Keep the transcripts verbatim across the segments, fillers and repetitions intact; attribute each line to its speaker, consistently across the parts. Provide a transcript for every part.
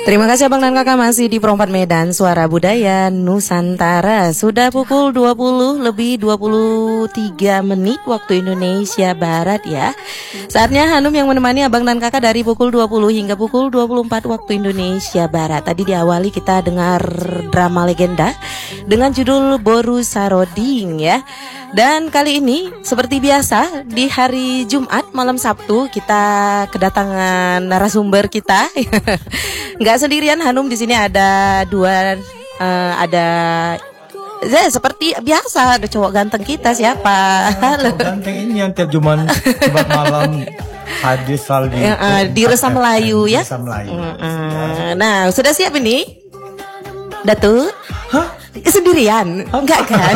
Speaker 1: Terima kasih Abang dan Kakak masih di Perempat Medan Suara Budaya Nusantara. Sudah pukul dua puluh lebih dua puluh tiga menit waktu Indonesia Barat ya. Saatnya Hanum yang menemani Abang dan Kakak dari pukul dua puluh hingga pukul dua puluh empat waktu Indonesia Barat. Tadi diawali kita dengar drama legenda dengan judul Boru Saroding ya. Dan kali ini seperti biasa di hari Jumat malam Sabtu kita kedatangan narasumber kita. Nggak sendirian Hanum, di sini ada dua uh, ada ya, seperti biasa ada cowok ganteng kita siapa? Halo.
Speaker 2: Cowok ganteng ini yang tiap Jumat Jumat malam hadir selalu di,
Speaker 1: uh, di Resa Melayu ya.
Speaker 2: Resa Melayu.
Speaker 1: Uh, uh. Nah, sudah siap ini? Datuk?
Speaker 2: Hah?
Speaker 1: Sendirian? Enggak kan?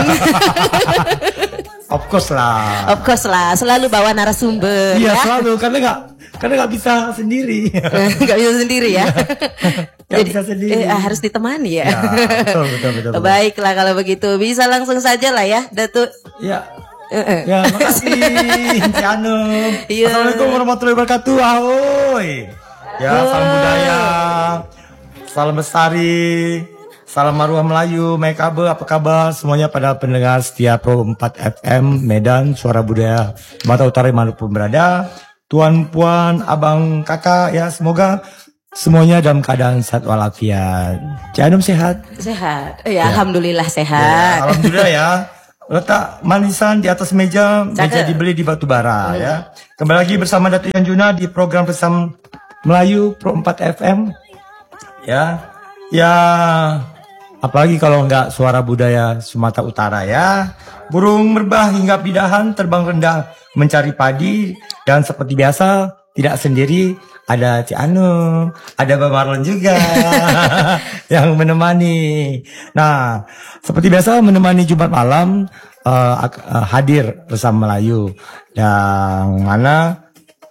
Speaker 2: Of course lah.
Speaker 1: Of course lah, selalu bawa narasumber.
Speaker 2: Iya,
Speaker 1: ya?
Speaker 2: selalu karena nggak karena nggak bisa sendiri.
Speaker 1: Nggak bisa sendiri ya.
Speaker 2: Nggak bisa sendiri.
Speaker 1: Eh, harus ditemani ya.
Speaker 2: Ya, betul, betul, betul, betul.
Speaker 1: Baiklah kalau begitu bisa langsung saja lah ya, Datuk.
Speaker 2: Ya.
Speaker 1: Uh-uh.
Speaker 2: Ya, makasih Ci Anum.
Speaker 1: Iya.
Speaker 2: Assalamualaikum warahmatullahi wabarakatuh. Ahoy. Ya, salam budaya. Salam bestari. Salam Maruah Melayu, Mekabe, apa kabar semuanya pada pendengar setia Pro empat F M Medan Suara Budaya Sumatera Utara dimanapun berada. Tuan, puan, abang, kakak ya, semoga semuanya dalam keadaan sehat walafiat. Cik Anum sehat?
Speaker 1: Sehat. Ya,
Speaker 2: ya.
Speaker 1: Alhamdulillah
Speaker 2: Ya,
Speaker 1: sehat.
Speaker 2: alhamdulillah ya. Letak manisan di atas meja,
Speaker 1: Cakep.
Speaker 2: meja dibeli di batu bara hmm. ya. Kembali lagi bersama Datuk Yanjuna di program Resam Melayu Pro empat F M. Ya. Ya, apalagi kalau enggak suara budaya Sumatera Utara ya. Burung merbah hingga pidahan terbang rendah mencari padi. Dan seperti biasa tidak sendiri, ada Ci Anum, ada Bang Marlon juga yang menemani. Nah, seperti biasa menemani Jumat malam uh, uh, hadir Resa Melayu yang mana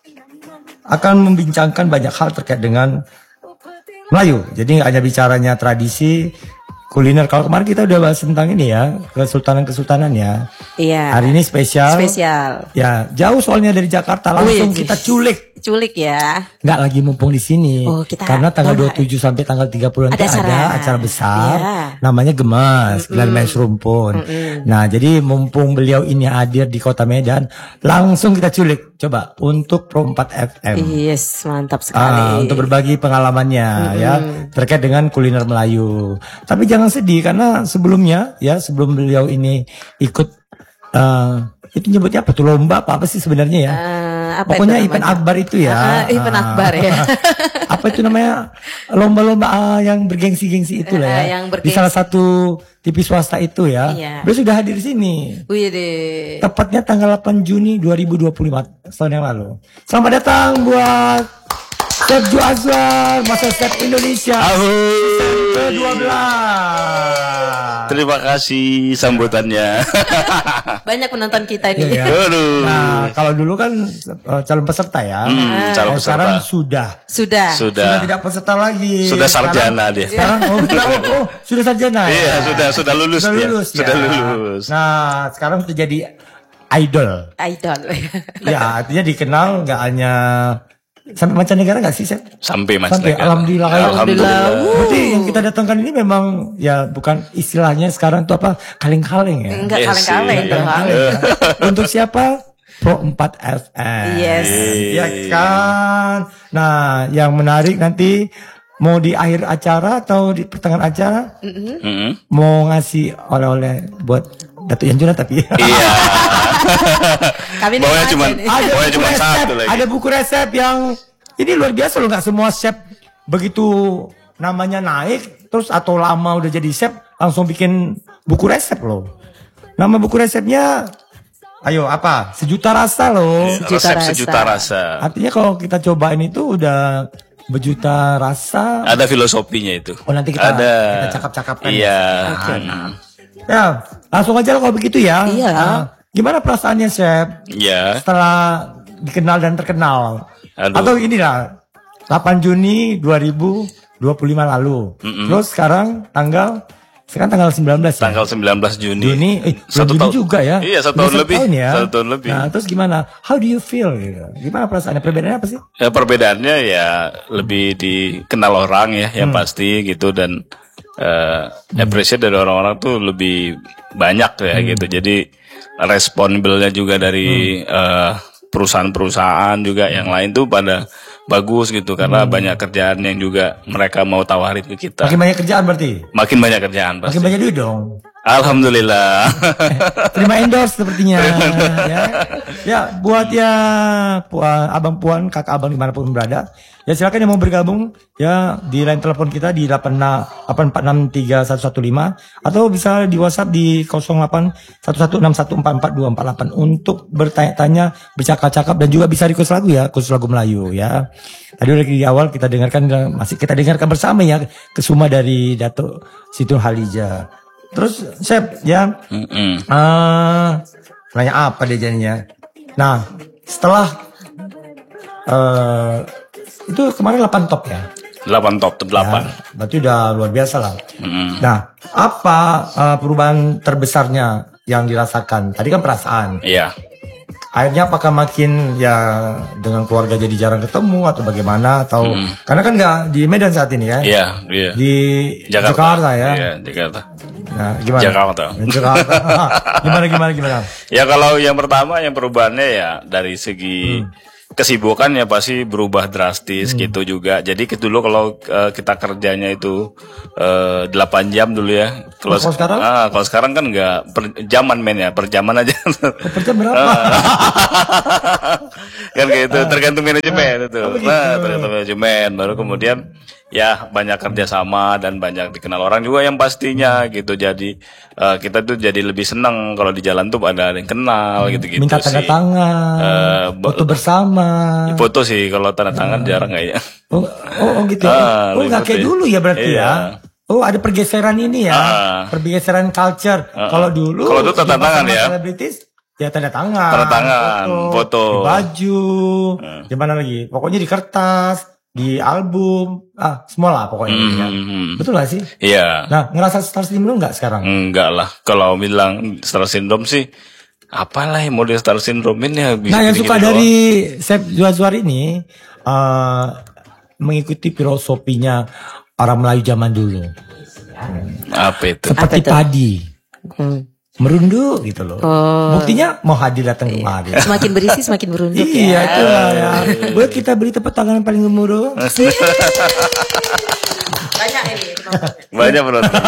Speaker 2: akan membincangkan banyak hal terkait dengan Melayu. Jadi nggak hanya bicaranya tradisi, kuliner. Kalau kemarin kita udah bahas tentang ini ya, kesultanan-kesultanan ya.
Speaker 1: Iya.
Speaker 2: Hari ini spesial.
Speaker 1: Spesial.
Speaker 2: Ya, jauh soalnya dari Jakarta, langsung
Speaker 1: Wih,
Speaker 2: kita culik.
Speaker 1: Culik ya.
Speaker 2: Nggak lagi mumpung di sini.
Speaker 1: Oh, kita
Speaker 2: karena tanggal
Speaker 1: bawa-
Speaker 2: dua puluh tujuh sampai tanggal tiga puluh nanti
Speaker 1: Ada
Speaker 2: ada
Speaker 1: acara.
Speaker 2: acara, besar.
Speaker 1: Iya.
Speaker 2: Namanya Gemas, Gelar Mes Rumpun. Nah, jadi mumpung beliau ini hadir di Kota Medan, langsung kita culik. Coba untuk Pro empat F M.
Speaker 1: Yes, mantap
Speaker 2: Ah,
Speaker 1: sekali.
Speaker 2: untuk berbagi pengalamannya ya terkait dengan kuliner Melayu. Tapi jangan sedih karena sebelumnya ya sebelum beliau ini ikut uh, itu nyebutnya apa tuh lomba apa apa sih sebenarnya ya?
Speaker 1: Eh, apa
Speaker 2: Pokoknya
Speaker 1: itu
Speaker 2: event
Speaker 1: namanya?
Speaker 2: akbar itu ya.
Speaker 1: Ah, event
Speaker 2: Ah.
Speaker 1: akbar ya.
Speaker 2: Apa itu namanya? Lomba-lomba ah, yang bergengsi-gengsi itu lah ya.
Speaker 1: Ah, yang
Speaker 2: Di
Speaker 1: bergengsi.
Speaker 2: salah satu T V swasta itu ya.
Speaker 1: Iya.
Speaker 2: Beliau sudah hadir di sini.
Speaker 1: Wih deh.
Speaker 2: Tepatnya tanggal delapan Juni dua ribu dua puluh lima tahun yang lalu. Selamat datang buat Chef Ju Azwar, Master Chef Indonesia ke dua belas.
Speaker 3: Terima kasih sambutannya.
Speaker 1: Banyak penonton kita ini.
Speaker 2: Iya, ya.
Speaker 3: Aduh.
Speaker 2: Nah, kalau dulu kan uh, calon peserta ya.
Speaker 3: Hmm, calon
Speaker 2: Kalau
Speaker 3: peserta.
Speaker 2: sekarang sudah.
Speaker 1: Sudah.
Speaker 2: Sudah
Speaker 3: Sudah.
Speaker 2: tidak peserta lagi.
Speaker 3: Sudah
Speaker 2: Sekarang-
Speaker 3: sarjana dia.
Speaker 2: Sekarang oh, sudah, oh, oh, sudah sarjana.
Speaker 3: Iya,
Speaker 2: ya?
Speaker 3: sudah sudah lulus
Speaker 2: Sudah
Speaker 3: dia.
Speaker 2: lulus. ya.
Speaker 3: Sudah lulus.
Speaker 2: Nah, sekarang sudah jadi idol.
Speaker 1: Idol.
Speaker 2: Ya, artinya dikenal nggak hanya sampai mancanegara nggak sih, Chef?
Speaker 3: Sampai Mas.
Speaker 2: Sampai,
Speaker 3: Negara.
Speaker 2: alhamdulillah.
Speaker 1: Alhamdulillah.
Speaker 2: Berarti yang kita datangkan ini memang ya bukan istilahnya sekarang tuh apa kaleng-kaleng ya.
Speaker 1: Enggak
Speaker 3: Yes,
Speaker 1: kaleng-kaleng
Speaker 3: iya.
Speaker 1: dong.
Speaker 2: Kaleng-kaleng ya. Untuk siapa? Pro empat F M.
Speaker 1: Yes.
Speaker 2: Ya kan. Nah, yang menarik nanti mau di akhir acara atau di pertengahan acara
Speaker 3: Mm-mm.
Speaker 2: mau ngasih oleh-oleh buat Datuk Yanjuna tapi
Speaker 3: Iya.
Speaker 1: Kami ini
Speaker 3: Bawanya
Speaker 1: aja
Speaker 3: cuma
Speaker 1: nih.
Speaker 2: ada
Speaker 3: bawanya
Speaker 2: buku
Speaker 3: cuma
Speaker 2: resep,
Speaker 3: satu lagi.
Speaker 2: ada buku resep yang ini luar biasa loh, nggak semua chef begitu namanya naik terus atau lama udah jadi chef langsung bikin buku resep loh. Nama buku resepnya ayo apa? Sejuta rasa loh.
Speaker 1: Sejuta
Speaker 3: Resep
Speaker 1: rasa.
Speaker 3: sejuta rasa.
Speaker 2: Artinya kalau kita cobain itu udah berjuta rasa.
Speaker 3: Ada filosofinya itu.
Speaker 2: Oh, nanti kita-
Speaker 3: ada.
Speaker 2: kita cakap-cakapkan ya.
Speaker 3: Iya.
Speaker 1: Oke.
Speaker 3: Hmm.
Speaker 2: Ya, langsung aja lah kalau begitu ya.
Speaker 1: Iya.
Speaker 2: Ah, gimana perasaannya chef
Speaker 3: Iya.
Speaker 2: setelah dikenal dan terkenal?
Speaker 3: Aduh.
Speaker 2: Atau inilah delapan Juni dua ribu dua puluh lima lalu.
Speaker 3: Mm-mm.
Speaker 2: Terus sekarang tanggal Sekarang tanggal sembilan belas ya?
Speaker 3: Tanggal sembilan belas Juni.
Speaker 2: Juni, eh,
Speaker 3: satu
Speaker 2: Juni
Speaker 3: tahun
Speaker 2: juga ya?
Speaker 3: Iya, satu
Speaker 2: Udah
Speaker 3: tahun lebih.
Speaker 2: ya?
Speaker 3: Satu tahun lebih.
Speaker 2: Nah, terus gimana? How do you feel? Gitu? Gimana perasaannya? Perbedaannya apa sih?
Speaker 3: Ya, perbedaannya ya lebih dikenal orang ya, yang
Speaker 2: Hmm.
Speaker 3: pasti gitu, dan uh, appreciate dari orang-orang tuh lebih banyak ya
Speaker 2: Hmm.
Speaker 3: gitu. Jadi responsible-nya juga dari
Speaker 2: Hmm.
Speaker 3: uh, perusahaan-perusahaan juga yang lain tuh pada bagus gitu, karena
Speaker 2: Hmm.
Speaker 3: banyak kerjaan yang juga mereka mau tawarin ke kita.
Speaker 2: Makin banyak kerjaan berarti?
Speaker 3: Makin banyak kerjaan pasti.
Speaker 2: Makin banyak duit dong.
Speaker 3: Alhamdulillah.
Speaker 2: Terima endorse sepertinya. ya. ya, buat ya puan, abang puan, kakak abang dimanapun berada, ya silakan yang mau bergabung ya di line telepon kita di delapan empat enam tiga satu satu lima atau bisa di WhatsApp di nol delapan satu satu enam satu empat empat dua empat delapan untuk bertanya-tanya, bercakap-cakap, dan juga bisa request lagu ya, khusus lagu Melayu ya. Tadi udah di awal kita dengarkan, masih kita dengarkan bersama ya, Kesuma dari Datuk Siti Nurhaliza. Terus Sep ya,
Speaker 3: Mm-mm.
Speaker 2: uh, nanya apa dia jadinya? Nah, setelah uh, itu kemarin delapan top ya?
Speaker 3: delapan top, delapan.
Speaker 2: Ya, berarti udah luar biasa lah.
Speaker 3: Mm-mm.
Speaker 2: Nah, apa uh, perubahan terbesarnya yang dirasakan? Tadi kan perasaan.
Speaker 3: Iya.
Speaker 2: Akhirnya apakah makin ya dengan keluarga jadi jarang ketemu atau bagaimana, atau
Speaker 3: Mm.
Speaker 2: karena kan nggak di Medan saat ini ya?
Speaker 3: Iya, iya.
Speaker 2: Di
Speaker 3: Jakarta,
Speaker 2: Jakarta ya?
Speaker 3: Iya, Jakarta.
Speaker 2: Nah, gimana?
Speaker 3: Jakarta.
Speaker 2: Jakarta. gimana gimana gimana?
Speaker 3: Ya kalau yang pertama, yang perubahannya ya dari segi kesibukan ya pasti berubah drastis gitu juga. Jadi ke- dulu kalau eh, kita kerjanya itu eh, delapan jam dulu ya.
Speaker 2: Kalau sekarang?
Speaker 3: Ah, kalau sekarang kan enggak per jaman men ya, per jaman aja.
Speaker 2: Oh, per jam berapa?
Speaker 3: Kan gitu, tergantung manajemen itu.
Speaker 2: Oh, begitu.
Speaker 3: Nah, tergantung manajemen. Baru kemudian ya banyak kerjasama dan banyak dikenal orang juga yang pastinya gitu. Jadi eh, kita tuh jadi lebih senang kalau di jalan tuh ada yang kenal gitu-gitu
Speaker 2: Minta tanda
Speaker 3: sih.
Speaker 2: tangan,
Speaker 3: Eh, bo-
Speaker 2: foto bersama.
Speaker 3: Foto sih kalau tanda tangan jarang kayaknya.
Speaker 2: Oh, oh, oh gitu ya.
Speaker 3: Ah,
Speaker 2: oh, nggak
Speaker 3: lebih
Speaker 2: kayak
Speaker 3: foto.
Speaker 2: dulu ya berarti
Speaker 3: Iya.
Speaker 2: ya. Oh, ada pergeseran ini ya.
Speaker 3: Ah.
Speaker 2: Pergeseran culture.
Speaker 3: Ah, ah.
Speaker 2: Kalau dulu
Speaker 3: Kalau dulu tanda
Speaker 2: di
Speaker 3: tangan
Speaker 2: masa-masa
Speaker 3: ya.
Speaker 2: Selebritis ya tanda tangan.
Speaker 3: Tanda tangan, foto.
Speaker 2: Di baju. Di mana lagi? Pokoknya di kertas, di album. Ah, semua lah pokoknya. ya.
Speaker 3: Hmm.
Speaker 2: Betul gak sih?
Speaker 3: Iya.
Speaker 2: Nah, ngerasa star syndrome nggak sekarang?
Speaker 3: Enggak lah. Kalau bilang star syndrome sih, apalah yang model star syndrome ini ya. bisa
Speaker 2: Nah, yang
Speaker 3: gini-gini
Speaker 2: suka
Speaker 3: doang.
Speaker 2: dari Sep Juazuar ini eh mengikuti filosofinya orang Melayu zaman dulu.
Speaker 3: Apa itu?
Speaker 2: Seperti
Speaker 1: Apa itu?
Speaker 2: padi,
Speaker 1: Hmm.
Speaker 2: merunduk gitu loh.
Speaker 1: Oh.
Speaker 2: Buktinya mau hadir datang kemari.
Speaker 1: Semakin berisi semakin berunduk
Speaker 2: Iya,
Speaker 1: ya.
Speaker 2: itu lah ya. Boleh kita beri tepuk tangan yang paling gemuruh?
Speaker 1: Banyak ini.
Speaker 3: Banyak penonton.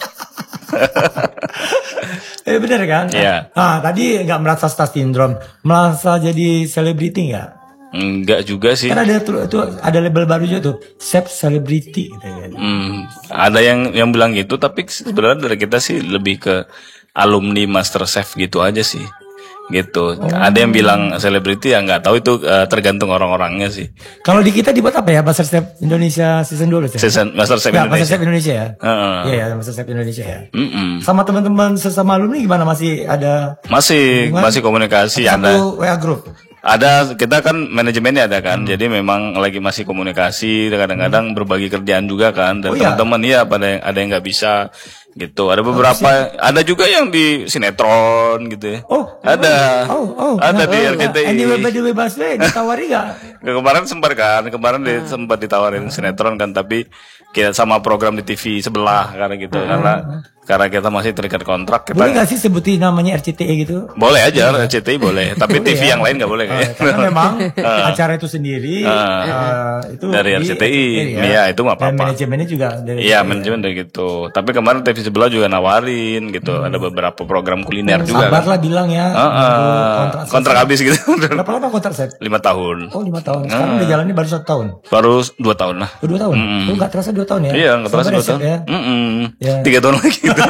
Speaker 2: Eh bener kan?
Speaker 3: Iya.
Speaker 2: Ah, tadi nggak merasa star syndrome, merasa jadi selebriti nggak?
Speaker 3: Enggak juga sih.
Speaker 2: Kan ada tuh, tuh ada label baru juga tuh, Sep Celebrity gitu kan.
Speaker 3: Hmm, ada yang yang bilang gitu, tapi sebenarnya dari kita sih lebih ke alumni MasterChef gitu aja sih. Gitu. Ada yang bilang selebriti, ya nggak tahu itu eh, tergantung orang-orangnya sih.
Speaker 2: Kalau di kita dibuat apa ya? Master Chef Indonesia season dua ya?
Speaker 3: Season MasterChef
Speaker 2: Ya, Master
Speaker 3: Indonesia.
Speaker 2: Chef Indonesia ya.
Speaker 3: Heeh.
Speaker 2: Iya ya, Master Chef Indonesia ya.
Speaker 3: Mm-mm.
Speaker 2: Sama teman-teman sesama alumni gimana, masih ada
Speaker 3: Masih
Speaker 2: hubungan?
Speaker 3: masih komunikasi ada.
Speaker 2: satu W A group?
Speaker 3: Ada, kita kan manajemennya ada kan, jadi memang lagi masih komunikasi, kadang-kadang berbagi kerjaan juga kan, dan
Speaker 2: Oh, iya?
Speaker 3: teman-teman ya pada yang ada yang nggak bisa gitu, ada beberapa, ada juga yang di sinetron gitu ya,
Speaker 2: Oh,
Speaker 3: ada,
Speaker 2: Oh, oh.
Speaker 3: ada
Speaker 2: Nah,
Speaker 3: di
Speaker 2: oh,
Speaker 3: R C T I.
Speaker 2: Anyway, by the way, Baswe, ditawari gak?
Speaker 3: Kemarin sempat kan, kemarin di- sempat ditawarin sinetron kan, tapi kita sama program di T V sebelah karena gitu, karena karena kita masih terikat kontrak, kita
Speaker 2: Boleh gak sih sebutin namanya R C T I gitu?
Speaker 3: boleh aja R C T I boleh, tapi
Speaker 2: Boleh
Speaker 3: T V
Speaker 2: ya?
Speaker 3: yang lain nggak boleh
Speaker 2: Oh,
Speaker 3: kayaknya.
Speaker 2: karena memang acara itu sendiri
Speaker 3: Ah.
Speaker 2: eh, itu
Speaker 3: Dari
Speaker 2: di
Speaker 3: R C T I. Iya, itu nggak
Speaker 2: Dan
Speaker 3: apa-apa.
Speaker 2: manajemennya juga dari
Speaker 3: Iya, manajemen dari gitu. Tapi kemarin T V sebelah juga nawarin gitu. Ada beberapa program kuliner juga.
Speaker 2: Sabar
Speaker 3: Kan?
Speaker 2: lah bilang ya.
Speaker 3: Ah, ah.
Speaker 2: Nunggu kontrak
Speaker 3: kontrak
Speaker 2: selesai.
Speaker 3: habis gitu.
Speaker 2: Berapa lama kontrak Sep?
Speaker 3: Lima tahun.
Speaker 2: Oh lima tahun. Sekarang udah jalannya baru satu tahun.
Speaker 3: Baru dua tahun lah.
Speaker 2: Oh, dua tahun.
Speaker 3: Mm-mm.
Speaker 2: Oh nggak terasa dua tahun ya?
Speaker 3: Iya, nggak terasa
Speaker 2: Sabar
Speaker 3: dua
Speaker 2: ya, Sep,
Speaker 3: tahun.
Speaker 2: ya.
Speaker 3: Mm-mm.
Speaker 2: Ya.
Speaker 3: Tiga tahun lagi gitu.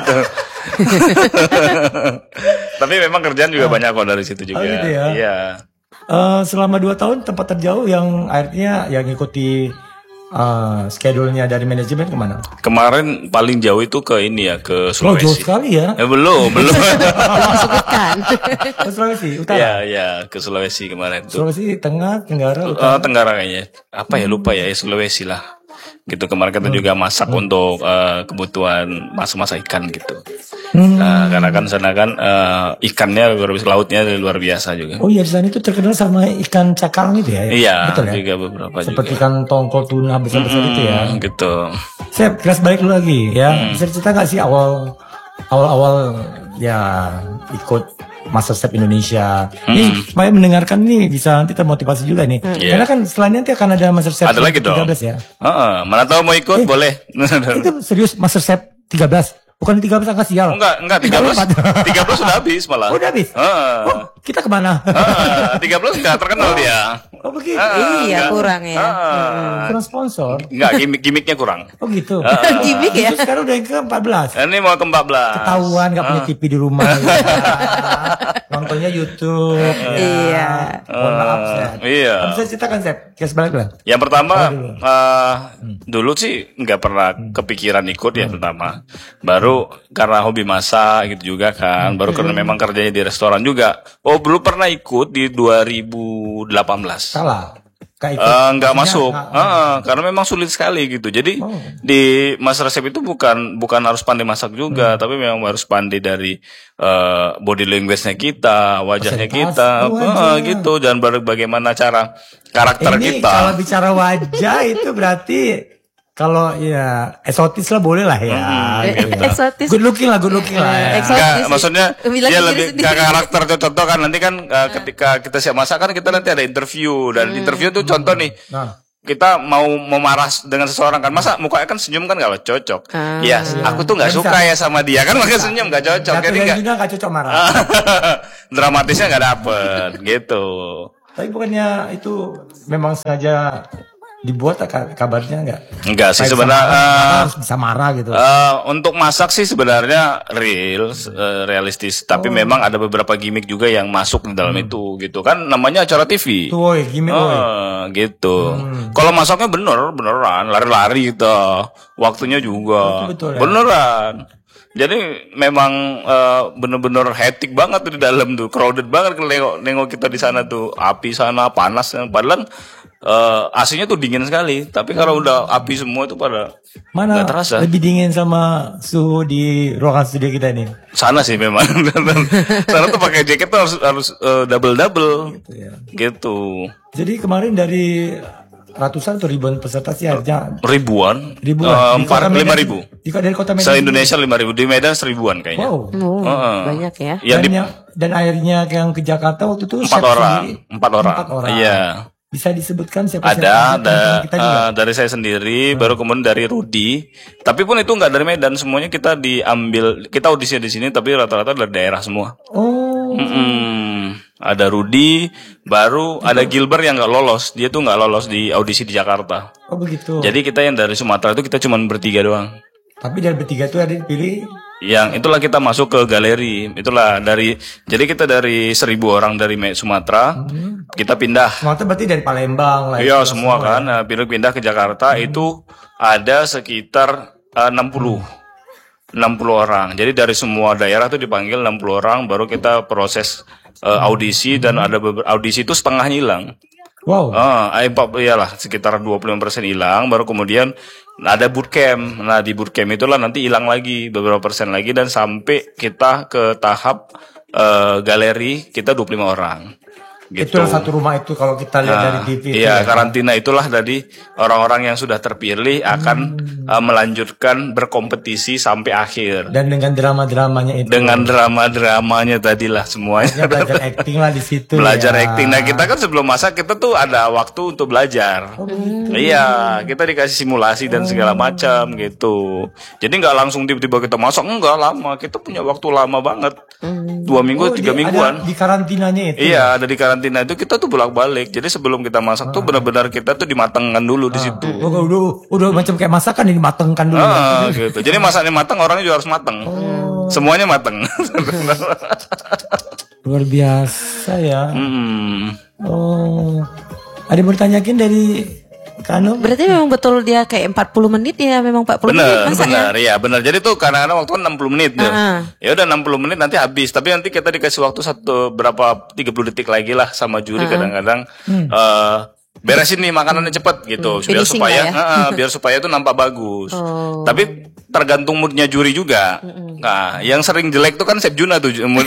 Speaker 3: Tapi memang kerjaan juga banyak kok dari situ juga.
Speaker 2: Oh, gitu ya?
Speaker 3: Iya.
Speaker 2: Eh, selama dua tahun tempat terjauh yang akhirnya yang ngikuti eh, schedule-nya dari manajemen kemana?
Speaker 3: Kemarin paling jauh itu ke ini ya, ke
Speaker 2: Oh jauh
Speaker 3: Sulawesi.
Speaker 2: sekali ya.
Speaker 3: Eh, belum, belum.
Speaker 1: Disebutkan.
Speaker 2: Ke Sulawesi Utara.
Speaker 3: Iya, iya, ke Sulawesi kemarin tuh.
Speaker 2: Sulawesi Tengah, Tenggara, Utara.
Speaker 3: Eh, Tenggara kayaknya. Apa ya lupa ya, eh, Sulawesi lah. gitu. Kemarin kita juga masak untuk uh, kebutuhan masak-masak ikan gitu.
Speaker 2: Hmm.
Speaker 3: Uh, karena kan sana kan uh, ikannya luar biasa, lautnya luar biasa juga.
Speaker 2: Oh iya, di sana itu terkenal sama ikan cakalang itu ya?
Speaker 3: Iya,
Speaker 2: betul ya?
Speaker 3: juga beberapa
Speaker 2: Seperti
Speaker 3: juga.
Speaker 2: ikan tongkol tuna besar-besar
Speaker 3: Hmm,
Speaker 2: itu ya.
Speaker 3: gitu.
Speaker 2: Saya kelas balik dulu lagi ya.
Speaker 3: Hmm.
Speaker 2: Bisa cerita nggak sih awal awal-awal ya ikut MasterChef Indonesia?
Speaker 3: Hmm.
Speaker 2: Ini supaya mendengarkan nih bisa nanti termotivasi juga nih.
Speaker 3: Iya.
Speaker 2: Karena kan setelahnya nanti akan ada MasterChef
Speaker 3: Ada lagi dong.
Speaker 2: tiga belas ya.
Speaker 3: Heeh, mana tahu mau ikut
Speaker 2: Eh.
Speaker 3: boleh.
Speaker 2: Itu serius MasterChef tiga belas. Bukan tiga belas angka sial.
Speaker 3: enggak, enggak tiga belas. tiga belas sudah habis malah.
Speaker 2: Oh, udah habis.
Speaker 3: Heeh.
Speaker 2: Oh, kita kemana?
Speaker 3: Heeh, tiga belas enggak terkenal dia.
Speaker 2: Oh begitu.
Speaker 3: Heeh,
Speaker 1: Iya,
Speaker 3: enggak.
Speaker 1: kurang ya.
Speaker 3: Heeh.
Speaker 2: Kurang sponsor.
Speaker 3: Enggak, gimmick-gimmicknya kurang.
Speaker 2: Oh gitu.
Speaker 1: Gimik ya.
Speaker 2: Itu sekarang udah ke empat belas.
Speaker 3: Ini mau ke empat belas.
Speaker 2: Ketahuan gak punya T V di rumah. Ya. Nontonnya YouTube. Ya.
Speaker 1: Iya.
Speaker 2: Mohon maaf, Seth.
Speaker 3: Iya.
Speaker 2: Bisa ceritakan, Seth? Kias balik lah.
Speaker 3: Yang pertama,
Speaker 2: Oh, dulu.
Speaker 3: eh, dulu sih nggak pernah kepikiran ikut ya pertama. Baru karena hobi masak gitu juga kan. Baru karena memang kerjanya di restoran juga. Oh, belum pernah ikut di dua ribu delapan belas.
Speaker 2: Salah. Gak ikut.
Speaker 3: Eh, nggak
Speaker 2: Maksudnya,
Speaker 3: masuk,
Speaker 2: nggak-
Speaker 3: Ah, karena memang sulit sekali gitu. Jadi
Speaker 2: Oh.
Speaker 3: di MasterChef itu bukan bukan harus pandai masak juga, tapi memang harus pandai dari eh, body language-nya kita, wajahnya
Speaker 2: Presentasi,
Speaker 3: kita,
Speaker 2: wajah.
Speaker 3: Ah, gitu, dan baru bagaimana cara karakter
Speaker 2: Ini
Speaker 3: kita.
Speaker 2: kalau bicara wajah itu berarti kalau ya eksotis lah boleh lah ya. gitu ya.
Speaker 1: Eksotis.
Speaker 2: Good looking lah, good looking lah. Ya.
Speaker 1: Eksotis.
Speaker 3: Enggak,
Speaker 1: sih.
Speaker 3: maksudnya
Speaker 1: Bilang
Speaker 3: dia
Speaker 1: diri
Speaker 3: lebih
Speaker 1: sendiri.
Speaker 3: ke karakter contoh kan nanti kan eh, ketika kita siap masak kan kita nanti ada interview dan interview tuh contoh nih.
Speaker 2: Nah,
Speaker 3: Kita mau memarah dengan seseorang kan, masa mukanya kan senyum kan kalau cocok.
Speaker 1: Ah.
Speaker 3: Iya, aku tuh nggak
Speaker 2: Nggak
Speaker 3: suka
Speaker 2: bisa.
Speaker 3: ya sama dia kan, makanya senyum nggak cocok.
Speaker 2: Jatuh
Speaker 3: Jadi
Speaker 2: dan
Speaker 3: nggak
Speaker 2: juga gak cocok marah.
Speaker 3: dramatisnya nggak dapet gitu.
Speaker 2: Tapi bukannya itu memang sengaja dibuat ka- kabarnya enggak?
Speaker 3: Enggak sih
Speaker 2: Kayak
Speaker 3: sebenarnya.
Speaker 2: bisa marah,
Speaker 3: eh,
Speaker 2: harus bisa marah gitu.
Speaker 3: eh, untuk masak sih sebenarnya real, eh, realistis. Tapi memang ada beberapa gimmick juga yang masuk di dalam itu gitu kan. Namanya acara T V.
Speaker 2: Tuh, woi, gimmick woi.
Speaker 3: Ah, gitu. Kalau masaknya bener, beneran, lari-lari gitu. Waktunya juga
Speaker 2: Betul, betul ya.
Speaker 3: beneran. Jadi memang eh, bener-bener hektik banget tuh di dalam tuh, crowded banget kalau nengok, nengok kita di sana tuh, api sana panas. Padahal eh, A C-nya tuh dingin sekali. Tapi kalau udah api semua itu pada
Speaker 2: Mana
Speaker 3: nggak terasa.
Speaker 2: lebih dingin sama suhu di ruangan studio kita ini?
Speaker 3: Sana sih memang. Sana tuh pakai jaket tuh harus harus double double
Speaker 2: Gitu ya.
Speaker 3: gitu.
Speaker 2: Jadi kemarin dari ratusan atau ribuan peserta sih harusnya
Speaker 3: Ribuan,
Speaker 2: ribuan.
Speaker 3: Eh,
Speaker 2: Di kota
Speaker 3: empat
Speaker 2: Medan-
Speaker 3: lima ribu.
Speaker 2: Di dari kota Medan.
Speaker 3: Se Indonesia lima ribu, di Medan seribuan kayaknya.
Speaker 2: Wow.
Speaker 1: Oh,
Speaker 3: Heeh.
Speaker 1: banyak ya.
Speaker 3: Yang
Speaker 2: dan,
Speaker 3: di
Speaker 2: yang, dan akhirnya yang ke Jakarta waktu itu
Speaker 3: empat
Speaker 2: chef
Speaker 3: orang,
Speaker 2: sendiri.
Speaker 3: empat orang.
Speaker 2: Empat orang.
Speaker 3: Iya.
Speaker 2: Bisa disebutkan siapa
Speaker 3: Ada,
Speaker 2: siapa
Speaker 3: ada
Speaker 2: kita juga.
Speaker 3: eh, dari saya sendiri, baru kemudian dari Rudi. Tapi pun itu nggak dari Medan, semuanya kita diambil, kita audisi di sini, tapi rata-rata dari daerah semua.
Speaker 2: Oh.
Speaker 3: Mm-mm. Ada Rudi, baru ada Gilbert yang nggak lolos, dia tuh nggak lolos di audisi di Jakarta.
Speaker 2: Oh begitu.
Speaker 3: Jadi kita yang dari Sumatera itu kita cuma bertiga doang.
Speaker 2: Tapi dari bertiga itu ada dipilih.
Speaker 3: Yang itulah kita masuk ke galeri, itulah dari, jadi kita dari seribu orang dari Me- Sumatera, kita pindah.
Speaker 2: Semua itu berarti dari Palembang lah.
Speaker 3: Iya
Speaker 2: itu
Speaker 3: semua kan, nah, pindah pindah ke Jakarta itu ada sekitar eh, enam puluh enam puluh orang. Jadi dari semua daerah tuh dipanggil enam puluh orang, baru kita proses eh, audisi dan ada beberapa audisi itu setengah hilang.
Speaker 2: Wow.
Speaker 3: Ah, empat iyalah sekitar dua puluh lima persen hilang, baru kemudian ada bootcamp. Nah, di bootcamp itulah nanti hilang lagi beberapa persen lagi dan sampai kita ke tahap eh, galeri kita dua puluh lima orang. Gitu.
Speaker 2: Itu satu rumah itu kalau kita lihat
Speaker 3: Nah,
Speaker 2: dari T V. itu
Speaker 3: iya,
Speaker 2: ya.
Speaker 3: karantina itulah dari orang-orang yang sudah terpilih akan uh, melanjutkan berkompetisi sampai akhir.
Speaker 2: Dan dengan drama-dramanya itu.
Speaker 3: Dengan drama-dramanya tadilah
Speaker 2: Ya,
Speaker 3: semuanya.
Speaker 2: belajar acting lah di situ.
Speaker 3: Belajar
Speaker 2: ya.
Speaker 3: acting. Nah, kita kan sebelum masak kita tuh ada waktu untuk belajar.
Speaker 2: Oh, begitu.
Speaker 3: Iya, kita dikasih simulasi dan segala macam gitu. Jadi nggak langsung tiba-tiba kita masak, enggak lama. Kita punya waktu lama banget. Dua minggu,
Speaker 2: Oh,
Speaker 3: tiga
Speaker 2: di-
Speaker 3: mingguan.
Speaker 2: ada di karantinanya itu.
Speaker 3: Iya, ada di karantina itu kita tuh bolak-balik. Jadi sebelum kita masak tuh benar-benar kita tuh dimatangkan dulu di situ.
Speaker 2: Oh, udah, udah, udah macam kayak masakan ini matengkan dulu.
Speaker 3: Ah, gitu. Jadi masaknya matang, orangnya juga harus matang. Semuanya matang.
Speaker 2: Luar biasa ya.
Speaker 3: Hmm.
Speaker 2: Oh. Ada yang bertanyakin dari Kano?
Speaker 1: Berarti memang betul dia kayak empat puluh menit ya, memang empat puluh menit
Speaker 3: Bener,
Speaker 1: masaknya.
Speaker 3: bener, ya bener. Jadi tuh kadang-kadang waktu kan enam puluh menit tuh.
Speaker 1: Ah.
Speaker 3: Ya udah enam puluh menit nanti habis. Tapi nanti kita dikasih waktu satu berapa tiga puluh detik lagi lah sama juri kadang-kadang. eh beresin nih makanannya cepet gitu,
Speaker 1: Hmm,
Speaker 3: biar
Speaker 1: finishing
Speaker 3: supaya
Speaker 1: lah ya.
Speaker 3: uh, biar supaya itu nampak bagus.
Speaker 1: Oh.
Speaker 3: Tapi tergantung moodnya juri juga. Nah, yang sering jelek tuh kan Chef Juna tuh mood.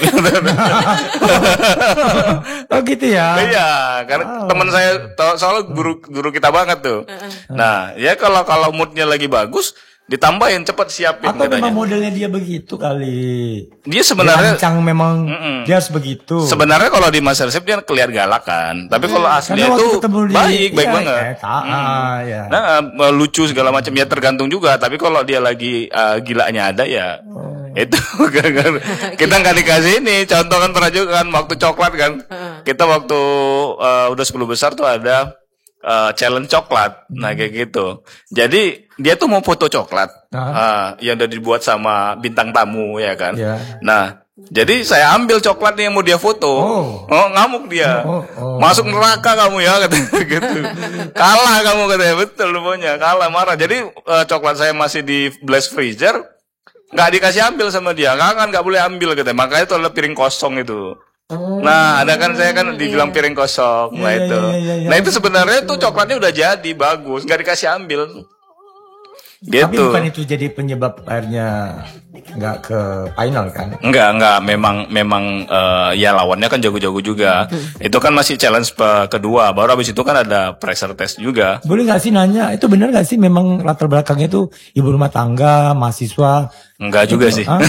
Speaker 2: Oh gitu ya.
Speaker 3: Iya, karena teman saya to- soalnya guru guru kita banget tuh. Nah, ya kalau kalau moodnya lagi bagus, ditambahin cepet siapin
Speaker 2: Atau
Speaker 3: katanya.
Speaker 2: memang modelnya dia begitu kali.
Speaker 3: Dia sebenarnya
Speaker 2: Dirancang memang
Speaker 3: Mm-mm.
Speaker 2: dia harus begitu.
Speaker 3: sebenarnya kalau di Master Chef dia kelihatan galak kan, tapi kalau aslinya
Speaker 2: Karena waktu
Speaker 3: itu
Speaker 2: ketemu di-
Speaker 3: baik, baik
Speaker 2: iya,
Speaker 3: banget.
Speaker 2: eh, ah, ah, ya.
Speaker 3: Nah, eh, lucu segala macam ya tergantung juga. Tapi kalau dia lagi eh, gilanya ada ya
Speaker 2: Oh.
Speaker 3: itu kita nggak dikasih ini. Contoh kan pernah juga kan waktu coklat kan. Kita waktu eh, udah sepuluh besar tuh ada eh, challenge coklat. Nah kayak gitu. Jadi dia tuh mau foto coklat ah, yang udah dibuat sama bintang tamu ya kan.
Speaker 2: Ya.
Speaker 3: Nah jadi saya ambil coklatnya yang mau dia foto.
Speaker 2: Oh.
Speaker 3: Oh, ngamuk dia.
Speaker 2: Oh, oh.
Speaker 3: Masuk neraka kamu ya katanya gitu. Kalah kamu katanya, betul pokoknya kalah marah. Jadi eh, coklat saya masih di blast freezer, nggak dikasih ambil sama dia. Nggak kan nggak boleh ambil katanya. Makanya itu adalah piring kosong itu. Nah, ada kan saya kan dibilang piring kosong. Nah
Speaker 2: Iya,
Speaker 3: itu.
Speaker 2: iya, iya, iya.
Speaker 3: Nah itu sebenarnya tuh coklatnya udah jadi bagus, nggak dikasih ambil.
Speaker 2: Tapi
Speaker 3: Gitu.
Speaker 2: bukan itu jadi penyebab akhirnya nggak ke final kan?
Speaker 3: Enggak, enggak. Memang, memang eh, ya lawannya kan jago-jago juga. Itu kan masih challenge pe- kedua. Baru habis itu kan ada pressure test juga.
Speaker 2: Boleh nggak sih nanya, itu benar nggak sih memang latar belakangnya itu ibu rumah tangga, mahasiswa?
Speaker 3: Enggak juga sih.
Speaker 2: Hah?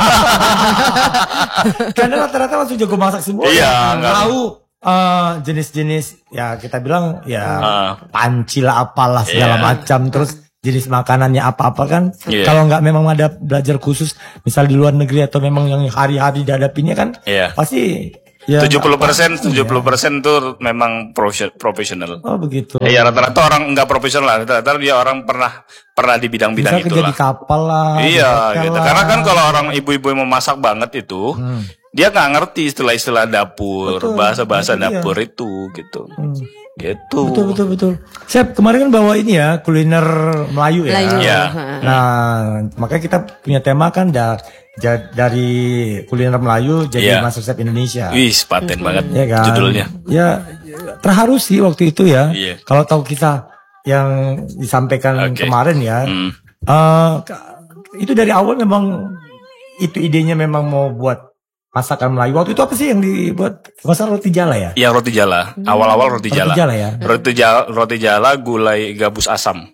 Speaker 2: Karena rata-rata langsung jago masak semua.
Speaker 3: Iya, nggak.
Speaker 2: Tahu eh, jenis-jenis ya kita bilang ya
Speaker 3: Ah.
Speaker 2: panci lah apalah segala
Speaker 3: Iya.
Speaker 2: macam, terus jenis makanannya apa-apa kan.
Speaker 3: Iya.
Speaker 2: Kalau nggak memang ada belajar khusus, misal di luar negeri atau memang yang hari-hari dihadapinya kan,
Speaker 3: Iya.
Speaker 2: pasti ya
Speaker 3: tujuh puluh persen,
Speaker 2: apa-
Speaker 3: tujuh puluh persen tuh memang profes- profesional.
Speaker 2: Oh begitu.
Speaker 3: Iya, rata-rata orang enggak profesional. Rata-rata dia orang pernah pernah di bidang-bidang
Speaker 2: Bisa kerja
Speaker 3: itulah.
Speaker 2: di kapal lah. di
Speaker 3: Iya,
Speaker 2: hotel
Speaker 3: gitu.
Speaker 2: lah.
Speaker 3: Karena kan kalau orang ibu-ibu yang memasak banget itu, dia nggak ngerti istilah-istilah dapur,
Speaker 2: Betul,
Speaker 3: bahasa-bahasa
Speaker 2: itu dia.
Speaker 3: dapur itu, gitu. Gitu.
Speaker 2: Betul betul betul. Chef kemarin kan bawa ini ya kuliner Melayu ya.
Speaker 1: Melayu.
Speaker 3: Iya.
Speaker 2: Nah makanya kita punya tema kan da- ja- dari kuliner Melayu jadi
Speaker 3: Iya.
Speaker 2: Master Chef Indonesia.
Speaker 3: Wih, paten banget
Speaker 2: Ya kan.
Speaker 3: judulnya.
Speaker 2: Ya terharu sih waktu itu ya.
Speaker 3: Iya.
Speaker 2: Kalau tahu kita yang disampaikan
Speaker 3: Oke.
Speaker 2: kemarin ya.
Speaker 3: Hmm.
Speaker 2: eh, ka- itu dari awal memang itu idenya memang mau buat masakan Melayu. Waktu itu apa sih yang dibuat? Masakan roti jala ya?
Speaker 3: Yang roti jala, awal-awal roti jala.
Speaker 2: Roti jala ya.
Speaker 3: Roti jala, roti jala gulai gabus asam.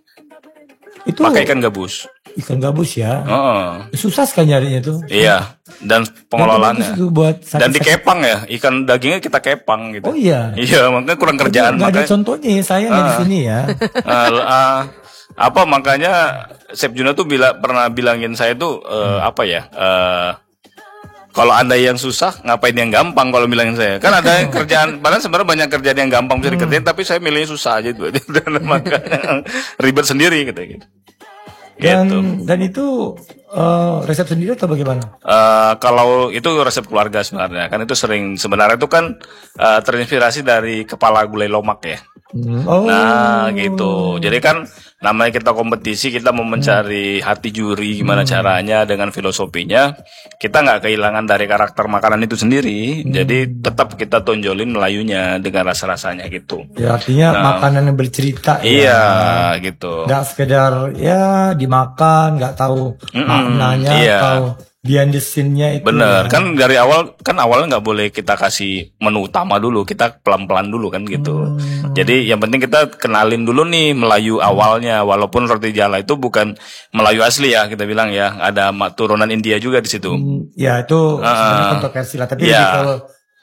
Speaker 2: Itu
Speaker 3: Pakai ikan gabus.
Speaker 2: ikan gabus ya.
Speaker 3: Oh,
Speaker 2: Susah sekali nyarinya tuh.
Speaker 3: iya. Dan
Speaker 2: Bagus
Speaker 3: pengelolaannya.
Speaker 2: itu buat sakit-
Speaker 3: Dan dikepang ya, ikan dagingnya kita kepang gitu.
Speaker 2: Oh iya.
Speaker 3: Iya, makanya kurang kerjaan.
Speaker 2: Nggak ada
Speaker 3: Makanya,
Speaker 2: contohnya ya, saya nggak di sini ya.
Speaker 3: eh, eh, apa makanya Chef Juna tuh bila, pernah bilangin saya tuh eh, apa ya? eh, kalau anda yang susah, ngapain yang gampang kalau bilangin saya? Kan ada yang kerjaan, padahal sebenarnya banyak kerjaan yang gampang bisa dikerjain, tapi saya milihnya susah aja tuh. Dan makanya ribet sendiri gitu. gitu.
Speaker 2: Dan
Speaker 3: Gitu.
Speaker 2: dan itu eh, resep sendiri atau bagaimana?
Speaker 3: Eh, kalau itu resep keluarga sebenarnya, kan itu sering sebenarnya itu kan eh, terinspirasi dari kepala gulai lomak ya.
Speaker 2: Hmm, Oh.
Speaker 3: Nah gitu. Jadi kan namanya kita kompetisi, kita mau mencari hati juri gimana caranya dengan filosofinya. Kita nggak kehilangan dari karakter makanan itu sendiri. Jadi tetap kita tonjolin Melayunya dengan rasa-rasanya gitu.
Speaker 2: Ya artinya makanan yang bercerita. ya.
Speaker 3: Iya gitu.
Speaker 2: Nggak sekedar ya dimakan, nggak tahu maknanya
Speaker 3: iya.
Speaker 2: atau behind the scene-nya itu.
Speaker 3: Bener
Speaker 2: ya.
Speaker 3: kan dari awal kan awalnya nggak boleh kita kasih menu utama dulu, kita pelan-pelan dulu kan gitu. Jadi yang penting kita kenalin dulu nih Melayu awalnya, walaupun roti jala itu bukan Melayu asli ya kita bilang ya, ada ma- turunan India juga di situ.
Speaker 2: Hmm, Ya itu sebenarnya kontroversi lah. Tapi
Speaker 3: Iya.
Speaker 2: lebih kalau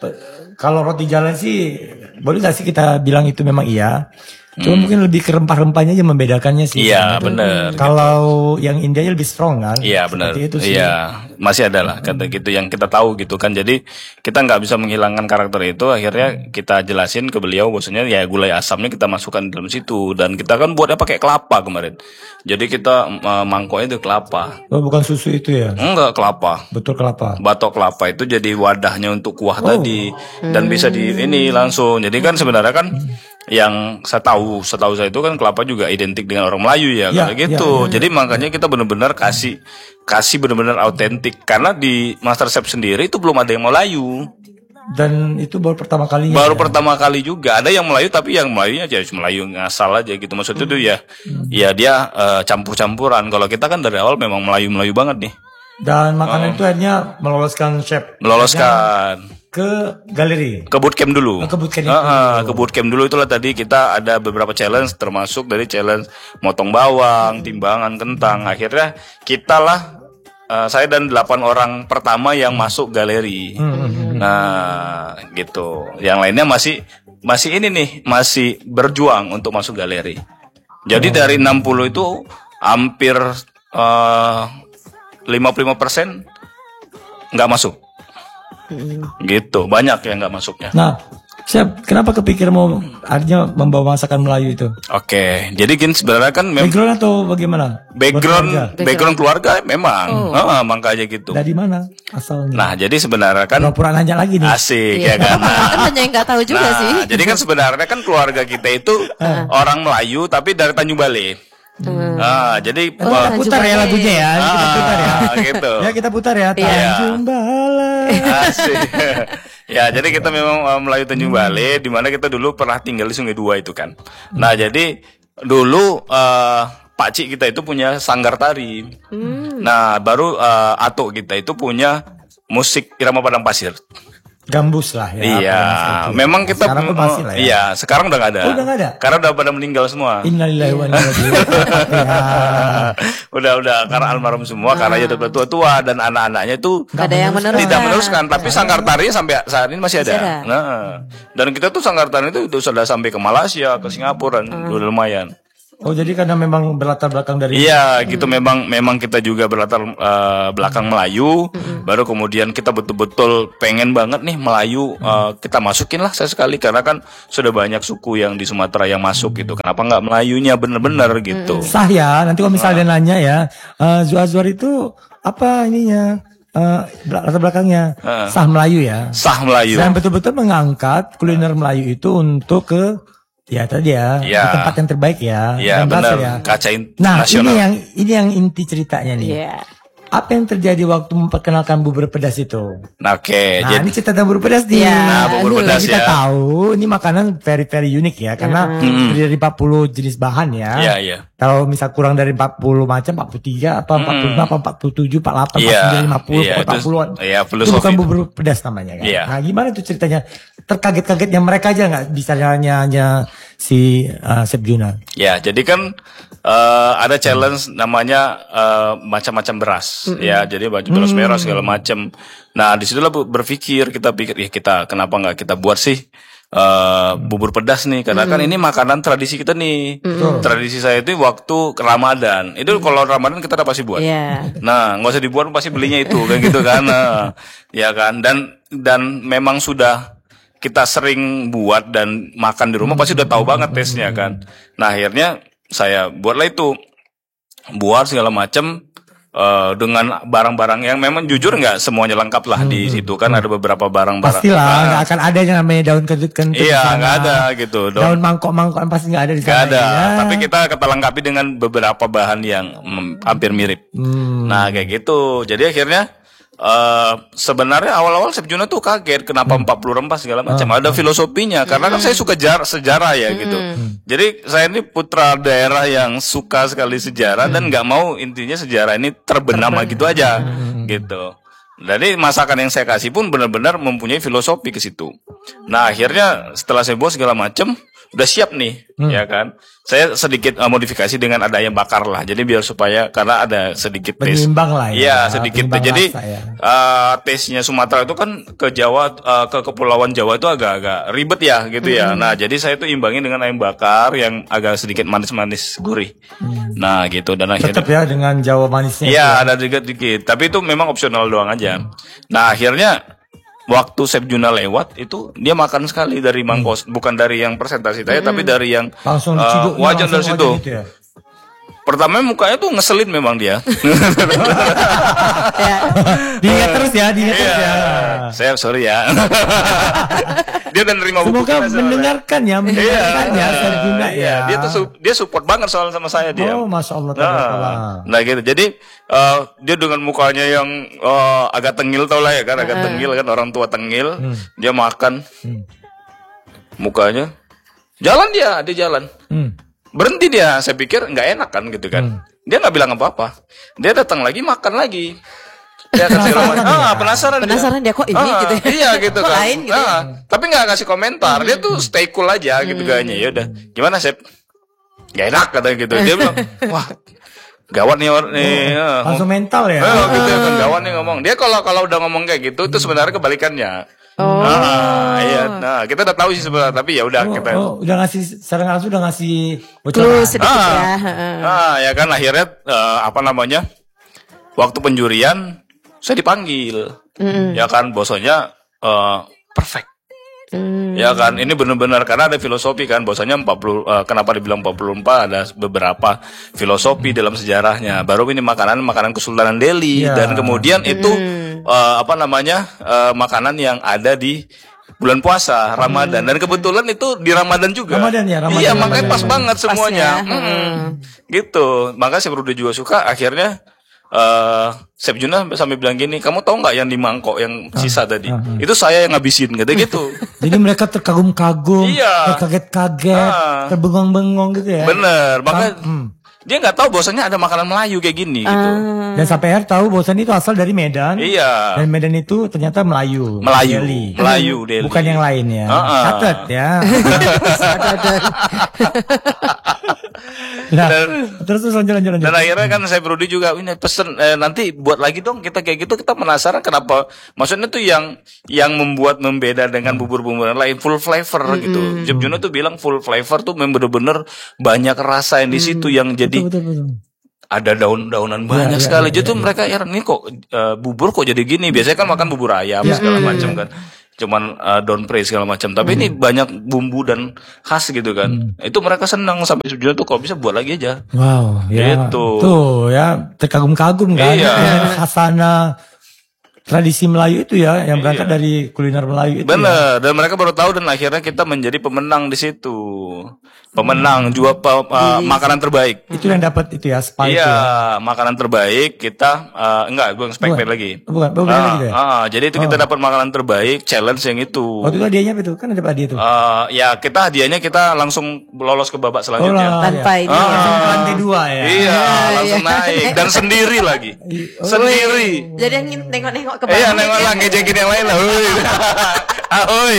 Speaker 2: kalau roti jalan sih boleh nggak sih kita bilang itu memang iya. Cuma mungkin lebih ke rempah-rempahnya aja membedakannya sih.
Speaker 3: Hmm. Iya
Speaker 2: Sebenarnya.
Speaker 3: bener.
Speaker 2: Kalau yang India lebih strong kan.
Speaker 3: Iya benar.
Speaker 2: Seperti itu sih.
Speaker 3: Iya, masih ada lah kata gitu yang kita tahu gitu kan. Jadi kita nggak bisa menghilangkan karakter itu. Akhirnya kita jelasin ke beliau bahwasanya ya gulai asamnya kita masukkan di dalam situ, dan kita kan buatnya pakai kelapa kemarin. Jadi kita uh, mangkoknya itu kelapa.
Speaker 2: Oh, bukan susu itu ya.
Speaker 3: Enggak kelapa.
Speaker 2: Betul kelapa.
Speaker 3: Batok kelapa itu jadi wadahnya untuk kuah tadi, dan bisa di ini langsung. Jadi kan sebenarnya kan yang saya tahu, setahu saya itu kan kelapa juga identik dengan orang Melayu ya,
Speaker 2: Ya,
Speaker 3: kayak
Speaker 2: ya,
Speaker 3: gitu.
Speaker 2: ya, ya.
Speaker 3: Jadi makanya kita benar-benar kasih kasih benar-benar autentik, karena di Master Chef sendiri itu belum ada yang Melayu.
Speaker 2: Dan itu baru pertama kalinya.
Speaker 3: Baru
Speaker 2: ya?
Speaker 3: pertama kali juga. Ada yang Melayu tapi yang Melayunya aja Melayu ngasal aja gitu. Maksudnya itu ya,
Speaker 2: Hmm.
Speaker 3: ya dia uh, campur-campuran. Kalau kita kan dari awal memang Melayu-Melayu banget nih.
Speaker 2: Dan makanan itu akhirnya meloloskan chef.
Speaker 3: Meloloskan
Speaker 2: Ke galeri.
Speaker 3: ke bootcamp dulu.
Speaker 2: Oh, ke bootcamp
Speaker 3: Heeh,
Speaker 2: dulu.
Speaker 3: ke bootcamp dulu itulah tadi kita ada beberapa challenge termasuk dari challenge motong bawang, timbangan kentang. Akhirnya kita lah uh, saya dan delapan orang pertama yang masuk galeri. Nah, gitu. Yang lainnya masih masih ini nih, masih berjuang untuk masuk galeri. Jadi dari enam puluh itu hampir uh, lima puluh lima persen nggak masuk. Gitu, banyak yang nggak masuknya.
Speaker 2: Nah, Chef, kenapa kepikir mau artinya membawa masakan Melayu itu?
Speaker 3: Oke, jadi kan sebenarnya kan mem-
Speaker 2: Background atau bagaimana?
Speaker 3: background
Speaker 2: Berkeluarga?
Speaker 3: background keluarga memang,
Speaker 1: Oh.
Speaker 3: Heeh, makanya gitu.
Speaker 2: Dari mana asalnya?
Speaker 3: Nah, jadi sebenarnya kan
Speaker 2: Pura-pura nanya lagi nih.
Speaker 3: asik
Speaker 1: Iya.
Speaker 3: ya kan. Nah,
Speaker 1: Kan banyak yang nggak tahu juga
Speaker 3: nah,
Speaker 1: sih.
Speaker 3: jadi kan sebenarnya kan keluarga kita itu orang Melayu tapi dari Tanjung Balai. Ah, jadi
Speaker 1: Oh,
Speaker 3: wah,
Speaker 1: Tanjung
Speaker 2: Putar ya
Speaker 1: Balai.
Speaker 2: lagunya ya. Kita putar ya.
Speaker 3: ah, gitu.
Speaker 2: Ya kita putar ya.
Speaker 1: Iya.
Speaker 2: Tanjung Balai.
Speaker 3: Asik. Ya, jadi kita memang uh, Melayu Tanjung Balai, di mana kita dulu pernah tinggal di Sungai Dua itu kan. Nah, jadi dulu uh, Pak Cik kita itu punya sanggar tari. Nah, baru uh, Atuk kita itu punya musik irama padang pasir.
Speaker 2: Gambus lah ya.
Speaker 3: Iya,
Speaker 2: apa namanya itu.
Speaker 3: memang kita
Speaker 2: Sekarang tuh masih lah ya.
Speaker 3: Iya, sekarang udah nggak ada.
Speaker 2: Oh, udah nggak ada?
Speaker 3: Karena udah pada meninggal semua.
Speaker 2: Innalillahi wa inna ilaihi raji'un. Ya.
Speaker 3: udah udah karena almarhum semua, karena ya udah tua-tua dan anak-anaknya itu
Speaker 1: Nggak ada yang meneruskan.
Speaker 3: tidak meneruskan, tapi sanggar tarinya sampai saat ini masih ada.
Speaker 1: Masih ada.
Speaker 3: Nah, dan kita tuh sanggar tari itu sudah sampai ke Malaysia, ke Singapura, dan udah lumayan.
Speaker 2: Oh, jadi karena memang berlatar belakang dari
Speaker 3: Iya, gitu memang memang kita juga berlatar eh, belakang Melayu, baru kemudian kita betul-betul pengen banget nih Melayu eh, kita masukin lah sesekali karena kan sudah banyak suku yang di Sumatera yang masuk gitu. Kenapa nggak Melayunya bener-bener gitu?
Speaker 2: sah ya. Nanti kalau misalnya nanya ya, eh, Zuazwar itu apa ininya? Eh, bel- latar belakangnya sah Melayu ya.
Speaker 3: Sah Melayu.
Speaker 2: Dan betul-betul mengangkat kuliner Melayu itu untuk ke ya tadi ya,
Speaker 3: Ya.
Speaker 2: di tempat yang terbaik ya.
Speaker 3: Iya
Speaker 2: dan berhasil
Speaker 3: benar,
Speaker 2: ya.
Speaker 3: kaca in-
Speaker 2: Nah,
Speaker 3: nasional.
Speaker 2: ini yang ini yang inti ceritanya nih.
Speaker 1: Iya.
Speaker 2: Apa yang terjadi waktu memperkenalkan bubur pedas itu?
Speaker 3: Nah, Oke,
Speaker 2: Nah,
Speaker 3: jadi
Speaker 2: ini cerita tentang bubur pedas nih.
Speaker 1: Iya,
Speaker 3: Nah, bubur
Speaker 1: dulu.
Speaker 3: pedas
Speaker 2: Kita
Speaker 3: ya.
Speaker 2: tahu ini makanan very very unik ya, karena terdiri dari empat puluh jenis bahan ya.
Speaker 3: Iya, iya.
Speaker 2: Kalau misal kurang dari empat puluh macam, empat puluh tiga apa empat puluh lima apa empat puluh tujuh, empat puluh delapan,
Speaker 3: Iya,
Speaker 2: empat puluh sembilan, lima puluh,
Speaker 3: iya,
Speaker 2: empat
Speaker 3: itu-
Speaker 2: puluhan.
Speaker 3: iya,
Speaker 2: Itu
Speaker 3: filosofi
Speaker 2: bukan
Speaker 3: itu.
Speaker 2: bubur pedas namanya kan.
Speaker 3: Iya.
Speaker 2: Nah, gimana tuh ceritanya? Terkaget-kagetnya mereka aja nggak bisa hanya hanya si uh, Chef Juna.
Speaker 3: Ya, jadi kan eh, ada challenge namanya eh, macam-macam beras, ya. Jadi baju beras merah segala macam. Nah, disitulah bu- berpikir kita pikir, ya kita kenapa nggak kita buat sih eh, bubur pedas nih? Karena kan ini makanan tradisi kita nih. Tradisi saya itu waktu ke Ramadan. Itu kalau Ramadan kita udah pasti buat.
Speaker 1: Iya.
Speaker 3: Nah, nggak usah dibuat pasti belinya itu kayak gitu kan. Nah, ya kan. Dan dan memang sudah kita sering buat dan makan di rumah pasti udah tahu banget tesnya kan. Nah, akhirnya saya buatlah itu. Buat segala macam eh, dengan barang-barang yang memang jujur nggak semuanya lengkap lah di situ kan, ada beberapa barang-barang.
Speaker 2: Pastilah
Speaker 3: Nah,
Speaker 2: nggak akan ada yang namanya daun kentut-kentut.
Speaker 3: Iya,
Speaker 2: di sana.
Speaker 3: nggak ada gitu.
Speaker 2: Daun
Speaker 3: Daun
Speaker 2: mangkok-mangkok pasti nggak ada di sana.
Speaker 3: nggak ada.
Speaker 2: ya.
Speaker 3: Tapi kita kita lengkapi dengan beberapa bahan yang mm, hampir mirip.
Speaker 2: Hmm.
Speaker 3: Nah, kayak gitu. Jadi akhirnya eh sebenarnya awal-awal Chef Juna tuh kaget kenapa empat puluh rempah segala macam. Ada filosofinya karena kan saya suka jar- sejarah ya gitu. Jadi saya ini putra daerah yang suka sekali sejarah dan nggak mau intinya sejarah ini terbenam gitu aja gitu. Jadi masakan yang saya kasih pun benar-benar mempunyai filosofi ke situ. Nah, akhirnya setelah saya buat segala macam udah siap nih, ya kan. Saya sedikit uh, modifikasi dengan ada ayam bakar lah. Jadi biar supaya karena ada sedikit taste.
Speaker 2: Penyeimbang lah ya.
Speaker 3: Iya, sedikit.
Speaker 2: Penyeimbang
Speaker 3: Jadi
Speaker 2: rasa ya.
Speaker 3: uh, taste-nya Sumatera itu kan ke Jawa, uh, ke kepulauan Jawa itu agak-agak ribet ya, gitu ya. Nah, jadi saya tuh imbangin dengan ayam bakar yang agak sedikit manis-manis gurih. Nah, gitu dan akhirnya.
Speaker 2: Tetap ya dengan Jawa manisnya.
Speaker 3: Iya, ada dikit-dikit. Tapi itu memang opsional doang aja. Nah, akhirnya waktu Chef Juna lewat itu dia makan sekali dari mangkos, bukan dari yang presentasi saya, tapi dari yang
Speaker 2: Langsung
Speaker 3: eh,
Speaker 2: diciduk,
Speaker 3: wajan
Speaker 2: langsung
Speaker 3: dari situ.
Speaker 2: wajan gitu ya.
Speaker 3: Pertama mukanya tuh ngeselin memang dia.
Speaker 1: Ya.
Speaker 2: Diingat terus ya, diingat terus ya.
Speaker 3: Saya sorry ya. Dia udah nerima buku
Speaker 2: Semoga
Speaker 3: kita soalnya.
Speaker 2: mendengarkan ya, mendengarkan ya, Sarjuna
Speaker 3: Iya,
Speaker 2: ya.
Speaker 3: dia tuh su- dia support banget soal sama saya dia.
Speaker 2: Oh, Masya Allah.
Speaker 3: Nah,
Speaker 2: tabarakallah.
Speaker 3: nah gitu. Jadi eh, dia dengan mukanya yang eh, agak tengil tau lah ya kan, agak tengil kan, orang tua tengil. Dia makan,
Speaker 2: Hmm.
Speaker 3: mukanya jalan dia, dia jalan.
Speaker 2: Hmm.
Speaker 3: Berhenti dia, saya pikir nggak enak kan gitu kan. Dia nggak bilang apa-apa. Dia datang lagi makan lagi. Dia akan segala macam. Ah, penasaran.
Speaker 1: Penasaran dia kok ini
Speaker 3: Ah,
Speaker 1: gitu ya.
Speaker 3: Iya gitu
Speaker 1: Kok
Speaker 3: kan.
Speaker 1: lain gitu ya?
Speaker 3: Ah, tapi nggak kasih komentar. Dia tuh stay cool aja gitu kayaknya. Ya udah. Gimana Sep? Gak enak katanya gitu. Dia bilang, wah gawat nih orang nih. Ah,
Speaker 2: Langsung mental ya.
Speaker 3: Oh, gitu ya kan gawat nih ngomong. Dia kalau kalau udah ngomong kayak gitu itu sebenarnya kebalikannya.
Speaker 1: Oh.
Speaker 3: Ah, iya. Nah, kita udah tahu sih sebenarnya, tapi ya udah
Speaker 2: Oh,
Speaker 3: kita.
Speaker 2: oh, udah ngasih secara nggak langsung udah ngasih bocoran.
Speaker 1: Clue sedikit
Speaker 3: Ah.
Speaker 1: ya. heeh.
Speaker 3: Nah, ya kan akhirnya eh, apa namanya? Waktu penjurian saya dipanggil. Ya kan bosnya eh, perfect.
Speaker 1: Hmm.
Speaker 3: Ya kan ini benar-benar karena ada filosofi kan bosnya empat puluh eh, kenapa dibilang empat puluh empat ada beberapa filosofi dalam sejarahnya. Baru ini makanan makanan Kesultanan Delhi
Speaker 2: Ya.
Speaker 3: dan kemudian itu eh, apa namanya? eh, makanan yang ada di bulan puasa Ramadan dan kebetulan itu di Ramadan juga.
Speaker 2: Ramadan ya, Ramadan,
Speaker 3: Iya, makanya
Speaker 2: Ramadan.
Speaker 3: pas banget semuanya.
Speaker 1: Pas ya,
Speaker 3: Mm. Gitu. Makanya saya Rudy juga suka akhirnya eh Chef Juna sampai bilang gini, kamu tahu nggak yang di mangkok yang sisa tadi? Itu saya yang ngabisin, kata gitu.
Speaker 2: Jadi mereka terkagum-kagum,
Speaker 3: Iya.
Speaker 2: terkaget-kaget,
Speaker 3: Ah.
Speaker 2: terbengong-bengong gitu ya.
Speaker 3: Bener, makanya
Speaker 2: Hmm.
Speaker 3: dia nggak tahu bahwasanya ada makanan Melayu kayak gini gitu.
Speaker 2: Dan sampai akhir tahu bahwasan itu asal dari Medan.
Speaker 3: Iya.
Speaker 2: Dan Medan itu ternyata Melayu.
Speaker 3: Melayu,
Speaker 2: Delhi.
Speaker 3: Melayu Delhi.
Speaker 2: Bukan yang lain ya.
Speaker 3: Ah, ah.
Speaker 2: Catat ya. Nah, terus terus lanjut lanjut lanjut.
Speaker 3: Dan akhirnya kan saya Brody juga ini pesen eh, nanti buat lagi dong kita kayak gitu, kita penasaran kenapa maksudnya tuh yang yang membuat membeda dengan bubur-bubur yang lain full flavor gitu. Chef Juno tuh bilang full flavor tuh memang bener-bener banyak rasa yang di situ yang jadi
Speaker 2: Betul, betul, betul.
Speaker 3: ada daun-daunan banyak
Speaker 2: ya,
Speaker 3: sekali.
Speaker 2: ya,
Speaker 3: Jadi tuh mereka heran nih kok eh, bubur kok jadi gini. Biasanya kan makan bubur ayam segala macam kan. Cuman eh, daun pre segala macam. Tapi ini banyak bumbu dan khas gitu kan. Itu mereka senang sampai sejujurnya tuh kalau bisa buat lagi aja.
Speaker 2: Wow, ya.
Speaker 3: Gitu.
Speaker 2: Tuh ya, terkagum-kagum kan.
Speaker 3: Iya.
Speaker 2: Dengan khasana tradisi Melayu itu ya, yang berangkat dari kuliner Melayu itu. Ya.
Speaker 3: Bener, dan mereka baru tahu dan akhirnya kita menjadi pemenang di situ. Pemenang jual pe- uh, makanan terbaik.
Speaker 2: Itu yang dapat itu ya, spa itu
Speaker 3: Iya,
Speaker 2: ya.
Speaker 3: makanan terbaik kita uh, enggak, gue spek
Speaker 2: Bukan.
Speaker 3: lagi.
Speaker 2: Bukan, bukan
Speaker 3: Ah,
Speaker 2: gitu ya.
Speaker 3: ah, jadi itu kita dapat makanan terbaik, challenge yang itu.
Speaker 2: Waktu itu hadiahnya apa itu? Kan ada hadiah itu.
Speaker 3: Uh, ya kita hadiahnya kita langsung lolos ke babak
Speaker 2: Oh
Speaker 3: selanjutnya.
Speaker 2: lah,
Speaker 1: Tanpa
Speaker 2: ya.
Speaker 1: ini.
Speaker 3: Ah.
Speaker 1: ya.
Speaker 2: Lantai dua ya.
Speaker 3: Iya, langsung naik dan sendiri lagi.
Speaker 2: Oh,
Speaker 3: Sendiri.
Speaker 1: Jadi yang nengok-nengok ke
Speaker 3: Iya,
Speaker 1: bawah.
Speaker 3: nengok lah ngejekin yang lain lah. Hui. Ahoy.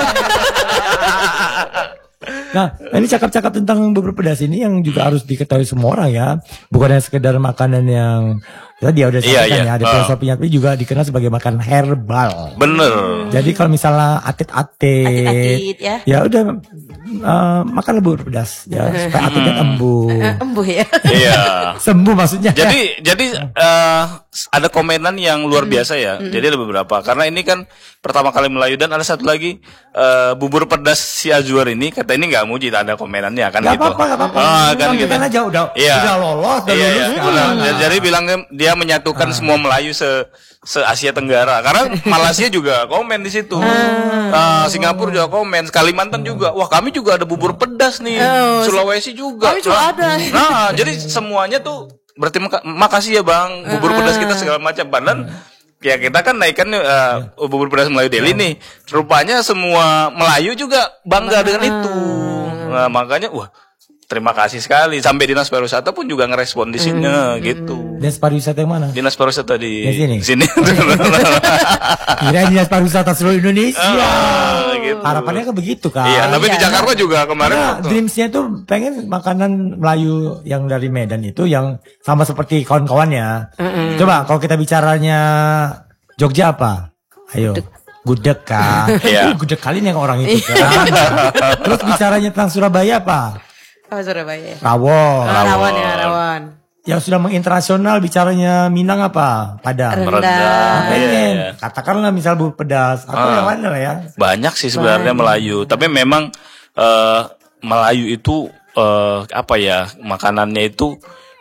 Speaker 2: Nah, ini cakap-cakap tentang bubur pedas ini yang juga harus diketahui semua orang ya. Bukan hanya sekedar makanan yang tadi ya udah
Speaker 3: Iya,
Speaker 2: sampaikan
Speaker 3: iya.
Speaker 2: ya, ada
Speaker 3: Ah.
Speaker 2: filosofinya, tapi juga dikenal sebagai makanan herbal.
Speaker 3: Bener.
Speaker 2: Jadi kalau misalnya atit-atit,
Speaker 1: Atit-atit, ya.
Speaker 2: ya udah uh, makan bubur pedas ya supaya atitnya embuh,
Speaker 1: Eh, Embuh ya.
Speaker 3: Iya.
Speaker 2: sembuh maksudnya. ya.
Speaker 3: Jadi jadi eh, ada komenan yang luar biasa ya. Jadi ada beberapa karena ini kan pertama kali Melayu dan ada satu lagi eh, bubur pedas si Azwar ini kata ini nggak muji ada komenannya kan
Speaker 2: Gak
Speaker 3: gitu.
Speaker 2: apa-apa, gak apa-apa.
Speaker 3: Ah, kan gitu.
Speaker 2: Sampaikan aja udah,
Speaker 3: Iya.
Speaker 2: udah lolos, udah
Speaker 3: Iya,
Speaker 2: lulus.
Speaker 3: iya,
Speaker 2: kan.
Speaker 3: benar. Dan Jadi bilang dia menyatukan semua Melayu se se Asia Tenggara karena Malaysia juga komen di situ. Ah, Singapura juga komen, Kalimantan juga. Wah, kami juga ada bubur pedas nih.
Speaker 1: Oh,
Speaker 3: Sulawesi juga.
Speaker 1: kami juga
Speaker 3: Nah,
Speaker 1: ada.
Speaker 3: Nah, jadi semuanya tuh berarti maka- makasih ya Bang, bubur pedas kita segala macam. Padahal ya kita kan naikkan uh, bubur pedas Melayu Delhi nih. Rupanya semua Melayu juga bangga dengan itu. Nah, makanya wah, terima kasih sekali. Sampai Dinas Pariwisata pun juga ngerespon di sini gitu.
Speaker 2: Dinas pariwisata yang mana?
Speaker 3: Dinas Pariwisata di
Speaker 2: Di sini?
Speaker 3: sini.
Speaker 2: Kira dinas pariwisata seluruh Indonesia.
Speaker 3: Ah, gitu.
Speaker 2: Harapannya kan begitu kan.
Speaker 3: Iya, tapi di Jakarta juga kemarin
Speaker 2: Karena
Speaker 3: waktu-
Speaker 2: dreamsnya tuh pengen makanan Melayu yang dari Medan itu yang sama seperti kawan-kawannya. Coba kalau kita bicaranya Jogja apa? Ayo. Gudeg kan.
Speaker 3: Iya.
Speaker 2: Ih, gudeg kali nih yang orang itu kan. Terus bicaranya tentang Surabaya apa?
Speaker 1: Oh, Surabaya.
Speaker 2: Rawon.
Speaker 1: Ah, Rawon ya, rawon.
Speaker 2: Yang sudah menginternasional bicaranya Minang apa? Padang.
Speaker 1: Rendang.
Speaker 3: Rendang.
Speaker 2: Pengen.
Speaker 3: Iya, iya.
Speaker 2: Katakanlah misal bubur pedas atau yang lain lah ya.
Speaker 3: Banyak sih sebenarnya Melayu, tapi memang eh, Melayu itu eh, apa ya makanannya itu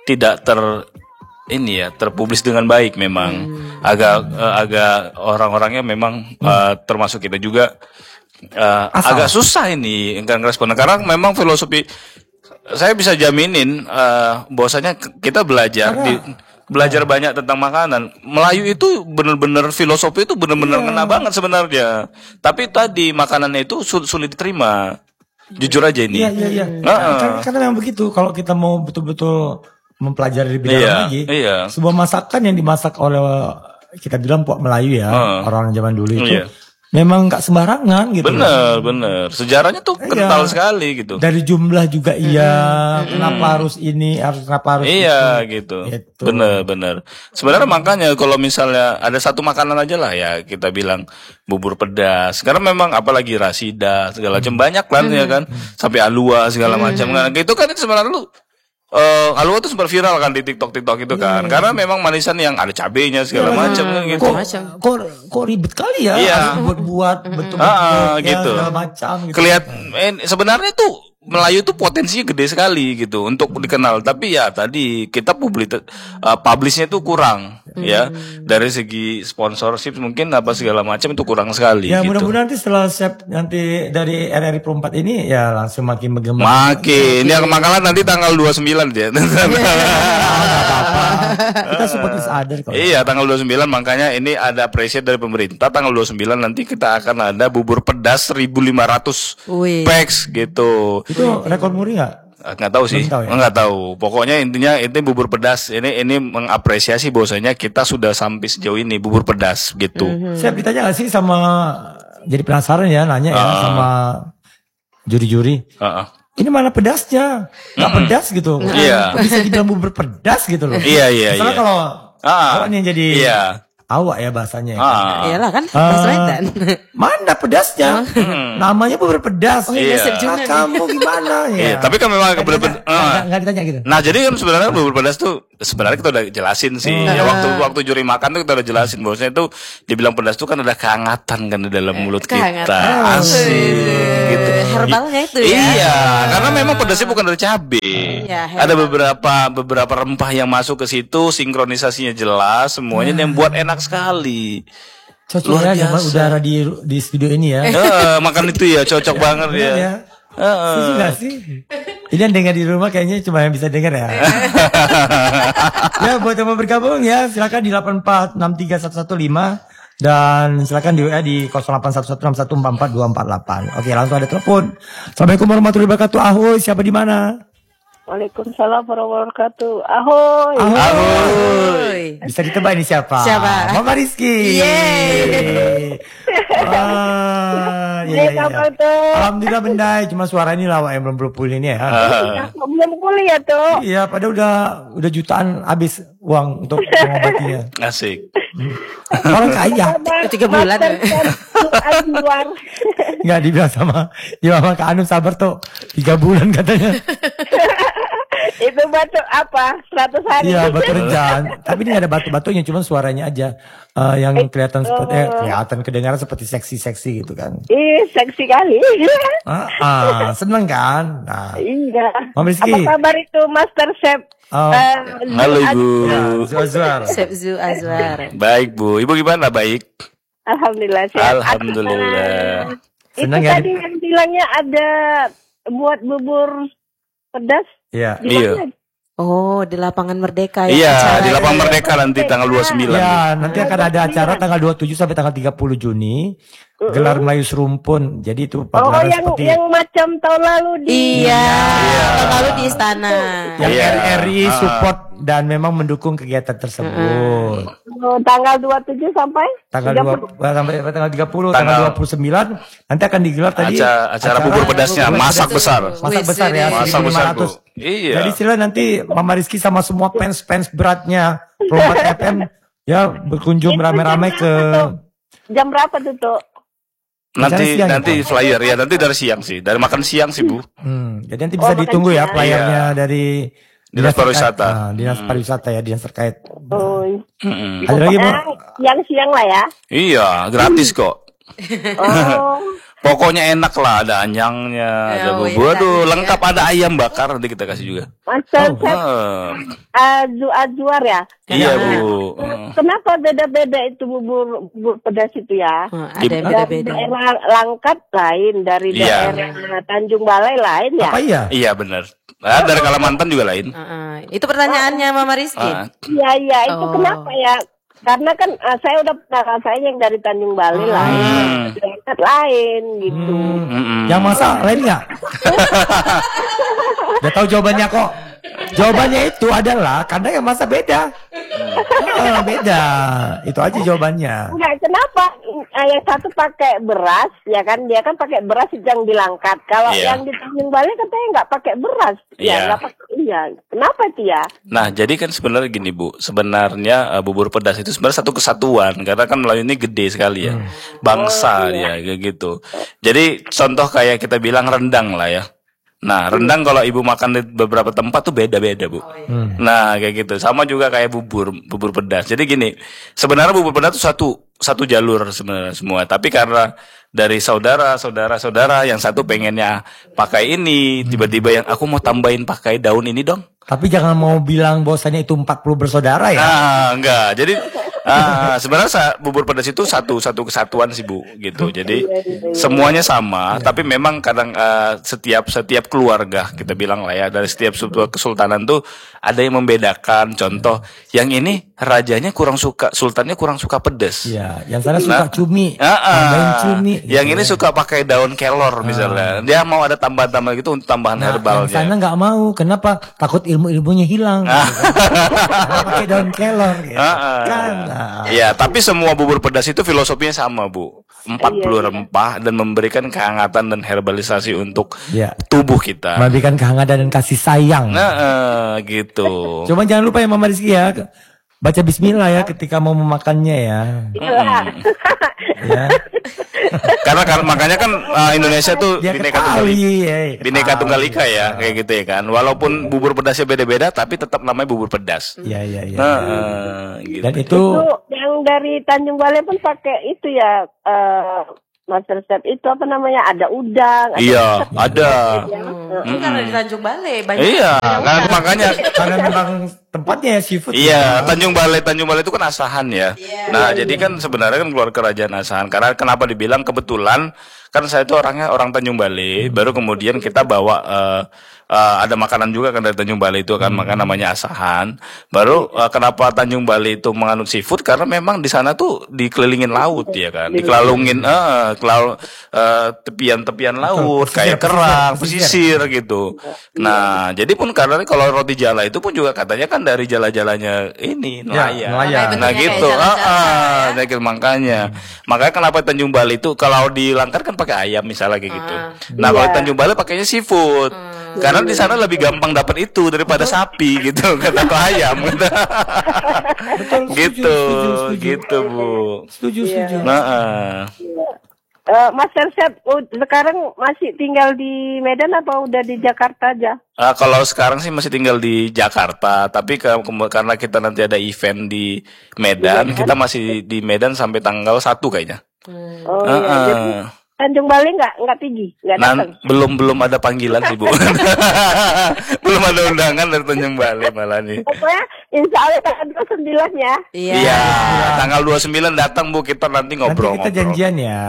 Speaker 3: tidak ter ini ya terpublis dengan baik memang. Hmm. Agak uh, agak orang-orangnya memang hmm. uh, termasuk kita juga uh, agak susah ini enggan respon karena memang filosofi saya bisa jaminin uh, bahwasanya kita belajar Karena, di belajar oh. banyak tentang makanan. Melayu itu benar-benar filosofi itu benar-benar yeah. ngena banget sebenarnya. Tapi tadi makanannya itu sul- sulit diterima. Jujur aja ini.
Speaker 2: Iya iya iya. Karena, karena memang begitu. Kalau kita mau betul-betul mempelajari lebih dalam
Speaker 3: iya,
Speaker 2: lagi,
Speaker 3: iya.
Speaker 2: sebuah masakan yang dimasak oleh kita bilang Pok Melayu ya, uh. orang zaman dulu itu. Iya. Memang nggak sembarangan gitu.
Speaker 3: Bener, bener. Sejarahnya tuh kental iya. sekali gitu.
Speaker 2: Dari jumlah juga iya. Hmm. Kenapa hmm. harus ini, harus kenapa harus
Speaker 3: iya,
Speaker 2: itu.
Speaker 3: gitu. gitu. Bener, bener. Sebenarnya makanya kalau misalnya ada satu makanan aja lah ya kita bilang bubur pedas. Karena memang apalagi rasida segala macam hmm. banyak kan hmm. ya kan. Sampai alua segala hmm. macam kan. Gitu kan itu sebenarnya lu Uh, alua tuh sempat viral kan di TikTok TikTok itu kan, yeah. karena memang manisan yang ada cabenya segala yeah. macam kan gitu.
Speaker 2: Kok, kok, kok ribet kali ya?
Speaker 3: Iya.
Speaker 2: Buat-buat bentuk-bentuk
Speaker 3: ah,
Speaker 2: ya,
Speaker 3: gitu.
Speaker 2: segala macam. Gitu.
Speaker 3: Kelihatan, eh, sebenarnya tuh Melayu tuh potensinya gede sekali gitu untuk dikenal. Tapi ya tadi kita publik, uh, publishnya tuh kurang hmm. ya dari segi sponsorship mungkin apa segala macam itu kurang sekali.
Speaker 2: Ya
Speaker 3: gitu.
Speaker 2: mudah-mudahan nanti setelah sep nanti dari R R I Pro empat ini ya langsung makin bergema.
Speaker 3: Makin. Ini yang makanan nanti tanggal dua puluh sembilan ya.
Speaker 2: Kita support is other kalau.
Speaker 3: Iya, tanggal dua puluh sembilan makanya ini ada appreciate dari pemerintah tanggal dua puluh sembilan nanti kita akan ada bubur pedas seribu lima ratus packs gitu.
Speaker 2: Itu rekor muri nggak?
Speaker 3: Nggak tahu sih, tahu ya? Nggak tahu. Pokoknya intinya ini bubur pedas ini ini mengapresiasi bahwasanya kita sudah sampai sejauh ini bubur pedas gitu.
Speaker 2: Mm-hmm. Saya ditanya nggak sih sama jadi penasaran ya nanya ya uh, sama juri-juri. Uh, uh. Ini mana pedasnya? Nggak mm-hmm. pedas gitu.
Speaker 3: Iya.
Speaker 2: Bisa dibilang bubur pedas gitu loh.
Speaker 3: Iya iya.
Speaker 2: Misalnya
Speaker 3: iya.
Speaker 2: kalau
Speaker 3: uh,
Speaker 2: kalau ini jadi
Speaker 3: iya.
Speaker 2: awak ya bahasanya.
Speaker 1: Ah. Iyalah kan bahasa Medan.
Speaker 2: Mana pedasnya? Hmm. Namanya bubur pedas.
Speaker 1: Oh, iya.
Speaker 2: Nah, kamu gimana ya?
Speaker 3: Iya, tapi kan memang bubur pedas.
Speaker 2: Enggak ditanya gitu.
Speaker 3: Nah, jadi kan sebenarnya bubur pedas tuh sebenarnya kita udah jelasin sih. Hmm. Ya waktu waktu juri makan tuh kita udah jelasin bahwasanya itu dibilang pedas tuh kan ada kehangatan kan di dalam mulut kita. Asik gitu.
Speaker 1: Herbalnya itu ya.
Speaker 3: Iya, karena memang pedasnya bukan dari cabai. Ya, ada beberapa beberapa rempah yang masuk ke situ, sinkronisasinya jelas, semuanya hmm. yang buat enak sekali.
Speaker 2: Cocok ya sama udara di di studio ini ya.
Speaker 3: Eh, makan itu ya cocok ya, banget ya. ya.
Speaker 2: Heeh. Uh, uh. sih? Ini yang dengar di rumah kayaknya cuma yang bisa dengar ya. Ya buat yang mau bergabung ya silakan di delapan empat enam tiga satu satu lima dan silakan di W A di nol delapan satu satu enam satu empat empat dua empat delapan. Oke, langsung ada telepon. Assalamualaikum warahmatullahi wabarakatuh. Ahoy, siapa di mana?
Speaker 4: Waalaikumsalam warahmatullahi wabarakatuh. Ahoy.
Speaker 3: Ahoy.
Speaker 2: Bisa ditebak ini siapa?
Speaker 1: Siapa?
Speaker 2: Mama Rizky.
Speaker 1: Yeay.
Speaker 2: Wah, iya, iya, iya. Alhamdulillah Bendai, cuma suara ini lah yang belum belum pulih ini ya.
Speaker 4: Uh. Belum pulih ya tuh.
Speaker 2: Iya, padahal udah udah jutaan habis uang untuk mengobatinya.
Speaker 3: Asik.
Speaker 2: Orang kaya.
Speaker 1: Tiga bulan.
Speaker 2: Enggak dibilang sama ya sama Kak Anu sabar tuh tiga bulan katanya.
Speaker 4: Itu batu apa? seratus hari.
Speaker 2: Iya, batu rejan. Tapi ini gak ada batu-batunya, cuma suaranya aja uh, yang kelihatan seperti eh, kelihatan kedengaran seperti seksi-seksi gitu kan.
Speaker 4: Ih, seksi kali.
Speaker 2: Ah, ah, seneng kan? Nah.
Speaker 4: Iya.
Speaker 2: Mama Rizky.
Speaker 4: Apa kabar itu Master Chef?
Speaker 2: Oh.
Speaker 4: Uh,
Speaker 3: Halo Ibu.
Speaker 2: Ya, Zu Azwar.
Speaker 1: Chef Zu Azwar.
Speaker 3: Baik Bu, Ibu gimana? Baik.
Speaker 4: Alhamdulillah. Chef.
Speaker 3: Alhamdulillah.
Speaker 4: Itu tadi ya, yang bilangnya ada buat bubur pedas.
Speaker 2: Iya.
Speaker 3: Iya.
Speaker 1: Oh, di Lapangan Merdeka ya.
Speaker 3: Iya, di Lapangan Merdeka nanti tanggal dua puluh sembilan.
Speaker 2: Iya, nanti akan ada acara tanggal dua puluh tujuh sampai tanggal tiga puluh Juni. Gelar Melayu Serumpun. Jadi itu
Speaker 4: pagelaran oh, yang,
Speaker 2: seperti
Speaker 4: yang macam tahun lalu di
Speaker 1: Iya, iya. tahun lalu di istana.
Speaker 2: Yang
Speaker 3: iya.
Speaker 2: R R I support dan memang mendukung kegiatan tersebut.
Speaker 4: Oh, tanggal dua puluh tujuh sampai
Speaker 2: tanggal dua sampai tanggal tiga puluh, tanggal, tanggal dua puluh sembilan nanti akan digelar tadi
Speaker 3: acara, acara, acara bubur pedasnya, bubur masak pedas besar.
Speaker 2: Masak besar ya,
Speaker 3: masak besar Bu.
Speaker 2: Iya. Jadi sila nanti Mama Rizky sama semua fans-fans beratnya Pro empat F M ya berkunjung ramai-ramai ke
Speaker 4: jam berapa tuh, Tuh?
Speaker 3: Nanti siang, nanti ya, flyer ya nanti dari siang sih, dari makan siang sih Bu.
Speaker 2: Hmm, jadi nanti bisa oh, ditunggu ya flyernya iya. dari
Speaker 3: Dinas Pariwisata.
Speaker 2: Nah, Dinas Pariwisata ya, dinas terkait.
Speaker 4: Oh.
Speaker 3: Hmm.
Speaker 4: Ada lagi Bu? Siang-siang lah ya.
Speaker 3: Iya, gratis kok.
Speaker 4: Oh.
Speaker 3: Pokoknya enak lah, ada anyangnya, ada
Speaker 1: Oh,
Speaker 3: bubur,
Speaker 1: iya,
Speaker 3: aduh
Speaker 1: iya.
Speaker 3: lengkap, ada ayam bakar nanti kita kasih juga.
Speaker 4: Master Chef
Speaker 3: Ah,
Speaker 4: Azuar ya.
Speaker 3: iya
Speaker 1: Nah.
Speaker 3: bu. Ah.
Speaker 4: Kenapa beda-beda itu bubur bubur pedas itu ya?
Speaker 1: Oh, ada yang
Speaker 4: Dari
Speaker 1: beda-beda.
Speaker 4: daerah Langkat lain, dari
Speaker 3: Iya.
Speaker 4: daerah Tanjung Balai lain ya.
Speaker 2: Apa iya?
Speaker 3: Iya benar. Ah, dari Kalimantan juga lain.
Speaker 1: Heeh. Itu pertanyaannya Mama Rizky.
Speaker 3: Ah.
Speaker 4: Iya iya itu
Speaker 1: Oh.
Speaker 4: kenapa ya? Karena kan eh, saya udah pernah rasain yang dari Tanjung Balai
Speaker 1: Hmm.
Speaker 4: lain, dari Langkat lain gitu.
Speaker 3: Mm-mm.
Speaker 2: Yang masak lain nggak? Udah tahu jawabannya kok. Jawabannya itu adalah karena yang masak beda. Ah, beda. Itu aja jawabannya.
Speaker 4: Enggak, kenapa? Eh, yang satu pakai beras, ya kan? Dia kan pakai beras yang dilangkat. Kalau
Speaker 3: Iya.
Speaker 4: yang di Tanjung Balai katanya nggak pakai beras.
Speaker 3: Iya.
Speaker 4: Ya, nggak pakai. Iya. Kenapa itu ya?
Speaker 3: Nah, jadi kan sebenarnya gini Bu, sebenarnya uh, bubur pedas itu sebenarnya satu kesatuan karena kan Melayu ini gede sekali ya, bangsa dia kayak gitu. Jadi contoh kayak kita bilang rendang lah ya. Nah, rendang kalau ibu makan di beberapa tempat tuh beda-beda Bu. Nah, kayak gitu. Sama juga kayak bubur, bubur pedas. Jadi gini, sebenarnya bubur pedas itu satu satu jalur sebenarnya semua. Tapi karena dari saudara, saudara, saudara yang satu pengennya pakai ini, tiba-tiba yang aku mau tambahin pakai daun ini dong.
Speaker 2: Tapi jangan mau bilang bahwasanya itu empat puluh bersaudara ya.
Speaker 3: Nah, enggak. Jadi ah, sebenarnya sa- bubur pedas itu satu satu kesatuan sih Bu, gitu. Jadi semuanya sama, tapi memang kadang ah, setiap setiap keluarga kita bilang lah ya, dari setiap sebuah kesultanan tuh ada yang membedakan. Contoh, yang ini rajanya kurang suka, sultannya kurang suka pedas.
Speaker 2: Iya, yang sana suka
Speaker 3: Nah,
Speaker 2: cumi.
Speaker 3: Ah, ah.
Speaker 2: Tambahin cumi.
Speaker 3: Yang
Speaker 2: gitu
Speaker 3: ini
Speaker 2: ya.
Speaker 3: suka pakai daun kelor misalnya. Dia mau ada tambahan-tambahan gitu untuk tambahan
Speaker 2: Nah, yang
Speaker 3: herbalnya.
Speaker 2: sana nggak mau. Kenapa? Takut ilmu-ilmunya hilang. gitu kan. Karena pakai daun kelor. Gitu.
Speaker 3: Ah, ah.
Speaker 2: Kan. Nah.
Speaker 3: Iya, tapi semua bubur pedas itu filosofinya sama, Bu. empat puluh rempah dan memberikan kehangatan dan herbalisasi untuk
Speaker 2: Iya.
Speaker 3: tubuh kita.
Speaker 2: Memberikan kehangatan dan kasih sayang.
Speaker 3: Nah, eh, gitu.
Speaker 2: Cuma jangan lupa ya Mama Rizky ya. Baca bismillah ya ketika mau memakannya ya.
Speaker 4: Iya.
Speaker 2: Ya.
Speaker 3: Karena kan makanya kan eh, Indonesia tuh
Speaker 2: Dia
Speaker 3: bineka tunggal
Speaker 2: ketahui ya.
Speaker 3: bineka tunggal ika ya, kayak gitu ya kan. Walaupun bubur pedasnya beda-beda tapi tetap namanya bubur pedas.
Speaker 2: Iya iya iya.
Speaker 3: Nah, eh, gitu.
Speaker 2: Dan itu
Speaker 4: Itu yang dari Tanjung Balai pun pakai itu ya, eh, Master Chef itu apa namanya? Ada udang. ada
Speaker 3: Iya,
Speaker 4: tetep
Speaker 3: ada.
Speaker 4: ya.
Speaker 1: Itu karena di Tanjung Balai banyak.
Speaker 3: Iya, kan makanya
Speaker 2: karena memang tempatnya ya seafood.
Speaker 3: iya, Tanjung Balai, Tanjung Balai itu kan Asahan ya. Nah, jadi kan sebenarnya kan keluar kerajaan Asahan. Karena kenapa dibilang kebetulan kan saya itu orangnya orang Tanjung Balai. Baru kemudian kita bawa eh, eh, ada makanan juga kan dari Tanjung Balai itu kan, maka namanya Asahan. Baru eh, kenapa Tanjung Balai itu menganut seafood karena memang di sana tuh dikelilingin laut ya kan, dikelalungin eh kelal eh, tepian-tepian laut
Speaker 2: pesisir,
Speaker 3: kayak kerang,
Speaker 2: pesisir,
Speaker 3: pesisir gitu. Nah, jadi pun karena kalau roti jala itu pun juga katanya kan dari jala-jalanya ini nelayan.
Speaker 2: nelayan.
Speaker 3: Nah
Speaker 1: Bentuknya
Speaker 3: gitu,
Speaker 1: kayak
Speaker 3: ah,
Speaker 1: jala-jala
Speaker 3: ah, nah, gitu, makanya, makanya kenapa Tanjung Balai itu kalau di Langkat kan pakai ayam misalnya kayak gitu. Nah kalau di Tanjung Balai pakainya seafood, karena di sana lebih gampang dapat itu daripada sapi gitu, kata atau ayam gitu.
Speaker 2: Betul, setuju,
Speaker 3: gitu,
Speaker 2: setuju, setuju.
Speaker 3: gitu Bu.
Speaker 2: Setuju setuju.
Speaker 3: Nah, ah.
Speaker 4: Eh, Master Chef uh, sekarang masih tinggal di Medan apa udah di Jakarta aja?
Speaker 3: Ah, kalau sekarang sih masih tinggal di Jakarta, tapi ke- ke- karena kita nanti ada event di Medan, kita masih di Medan sampai tanggal satu kayaknya.
Speaker 4: Oh
Speaker 3: Ah,
Speaker 4: iya.
Speaker 3: ah.
Speaker 4: Jadi Tanjung Balai nggak nggak tinggi, nggak
Speaker 3: Nah,
Speaker 4: datang.
Speaker 3: belum belum ada panggilan sih Bu. Belum ada undangan dari Tanjung Balai malah nih.
Speaker 4: Pokoknya insya Allah tanggal dua puluh sembilan ya.
Speaker 1: Iya.
Speaker 3: Iya, tanggal dua puluh sembilan datang Bu, kita nanti
Speaker 2: Nanti
Speaker 3: ngobrol.
Speaker 2: kita janjian ya.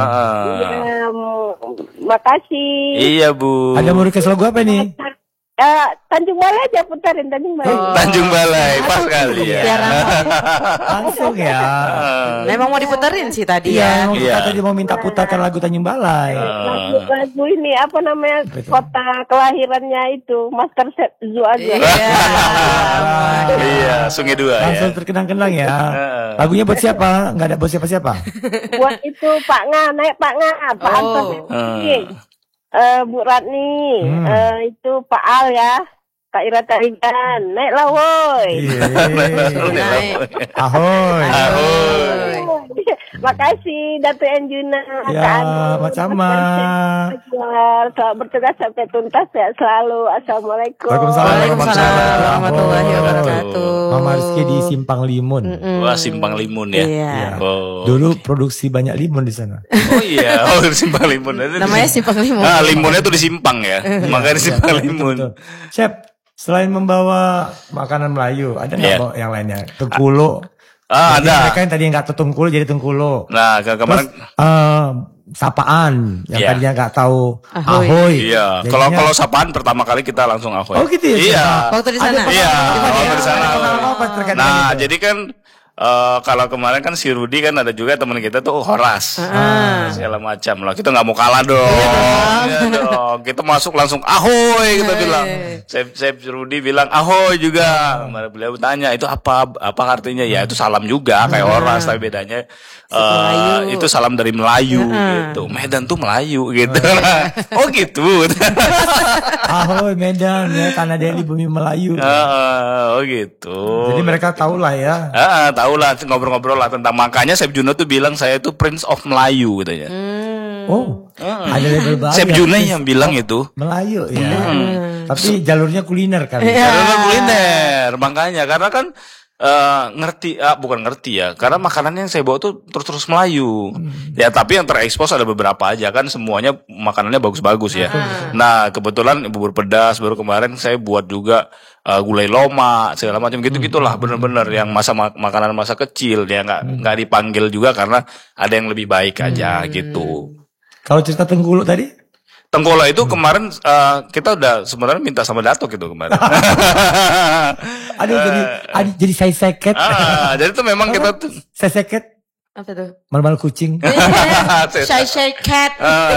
Speaker 4: Em, makasih.
Speaker 3: Iya Bu.
Speaker 2: Ada mau request lagu apa nih?
Speaker 4: Eh, Tanjung Balai aja putarin Tanjung Balai.
Speaker 3: Tanjung Balai, pas sekali ya.
Speaker 1: Biar
Speaker 2: Langsung ya.
Speaker 1: memang mau diputerin sih tadi
Speaker 2: Iya,
Speaker 1: ya.
Speaker 2: mau
Speaker 3: Iya.
Speaker 2: kita tadi mau minta putarkan lagu Tanjung Balai.
Speaker 4: Lagu, lagu ini apa namanya kota kelahirannya itu Master Chef Zuaga.
Speaker 1: Iya.
Speaker 3: Iya, Sungai Dua ya.
Speaker 2: Langsung terkenang-kenang ya. Lagunya buat siapa? Enggak ada buat siapa-siapa.
Speaker 4: Buat itu Pak Nga, naik Pak Nga, Pak
Speaker 1: Oh.
Speaker 4: Anton,
Speaker 3: Hmm.
Speaker 4: eh, Bu Ratni,
Speaker 2: Hmm.
Speaker 4: eh, itu Pak Al ya, Kak Ira Tarigan, naik lah woi.
Speaker 2: Iya.
Speaker 1: Naik.
Speaker 2: Ahoy.
Speaker 3: Ahoy.
Speaker 4: Makasih Dato' Enjuna.
Speaker 2: Ya, sama-sama.
Speaker 4: Selamat bertugas sampai tuntas ya selalu. Assalamualaikum.
Speaker 2: Waalaikumsalam.
Speaker 1: Waalaikumsalam warahmatullahi wabarakatuh.
Speaker 2: Mama Rizky di Simpang Limun.
Speaker 3: Wah, Simpang Limun ya.
Speaker 1: Iya.
Speaker 2: Ya.
Speaker 3: Oh.
Speaker 2: Dulu produksi banyak limun di sana.
Speaker 3: Oh iya, oh di Simpang Limun.
Speaker 1: Namanya Simpang Limun.
Speaker 3: Ah, limunnya tuh di Simpang ya. Makanya di Simpang
Speaker 2: Betul,
Speaker 3: Limun.
Speaker 2: betul. Chef, selain membawa makanan Melayu, ada nggak
Speaker 3: Iya.
Speaker 2: bawa yang lainnya? Tengkulo.
Speaker 3: Ah,
Speaker 2: Jadi
Speaker 3: ada.
Speaker 2: Mereka yang tadi nggak tahu tengkulo jadi tengkulo.
Speaker 3: Nah, ke kemarin
Speaker 2: Terus eh, sapaan yang
Speaker 3: Iya.
Speaker 2: tadinya nggak tahu
Speaker 1: Ahoy.
Speaker 2: ahoy.
Speaker 3: iya,
Speaker 2: Jadinya-
Speaker 3: kalau kalau sapaan pertama kali kita langsung ahoy.
Speaker 2: Oh gitu ya.
Speaker 3: Iya.
Speaker 2: Chef?
Speaker 1: Waktu di sana.
Speaker 2: Ada
Speaker 3: Iya,
Speaker 2: pengalaman
Speaker 3: waktu
Speaker 2: apa?
Speaker 3: di sana.
Speaker 2: Ada pengalaman apa terkait dengan
Speaker 3: Nah,
Speaker 2: itu?
Speaker 3: jadi kan eh, kalau kemarin kan si Rudi kan ada juga teman kita tuh Horas. Ah, segala macam lah. Kita nggak mau kalah dong. Iya dong. Kita masuk langsung ahoy kita bilang. Chef Chef Rudi bilang ahoy juga. Kemarin beliau tanya itu apa apa artinya? Ya itu salam juga kayak Horas tapi bedanya eh,
Speaker 1: Melayu.
Speaker 3: itu salam dari Melayu gitu. Medan tuh Melayu gitu. Oh gitu.
Speaker 2: Ahoy Medan ya, Tanah Deli Bumi Melayu.
Speaker 3: Ah, oh gitu.
Speaker 2: Jadi mereka tahu lah ya.
Speaker 3: Ah, tahu lah ngobrol-ngobrol lah tentang makanya Chef Juno tuh bilang saya itu Prince of Melayu katanya.
Speaker 2: Oh, ada label baru.
Speaker 3: Chef
Speaker 2: ya,
Speaker 3: Juno
Speaker 2: Prince
Speaker 3: yang bilang
Speaker 2: of
Speaker 3: itu.
Speaker 2: Melayu ya. Tapi jalurnya kuliner kan.
Speaker 3: Karena kuliner, makanya karena kan eh, ngerti, ah, bukan ngerti ya, karena makanan yang saya bawa tuh terus-terus Melayu. Ya tapi yang terekspos ada beberapa aja kan, semuanya makanannya bagus-bagus ya. Nah kebetulan bubur pedas baru kemarin saya buat juga eh, gulai loma segala macam gitu-gitulah, bener-bener yang masa mak- makanan masa kecil ya nggak nggak dipanggil juga karena ada yang lebih baik aja gitu.
Speaker 2: Kalau cerita Tengkulo tadi?
Speaker 3: Tengkola itu kemarin eh, kita udah sebenarnya minta sama Datuk gitu kemarin.
Speaker 2: Aduh jadi aduh, jadi saya seket.
Speaker 3: ah, jadi tuh memang kita tuh
Speaker 2: Saya seket
Speaker 1: Apa tuh?
Speaker 2: mal-mal kucing.
Speaker 1: Shy shy cat.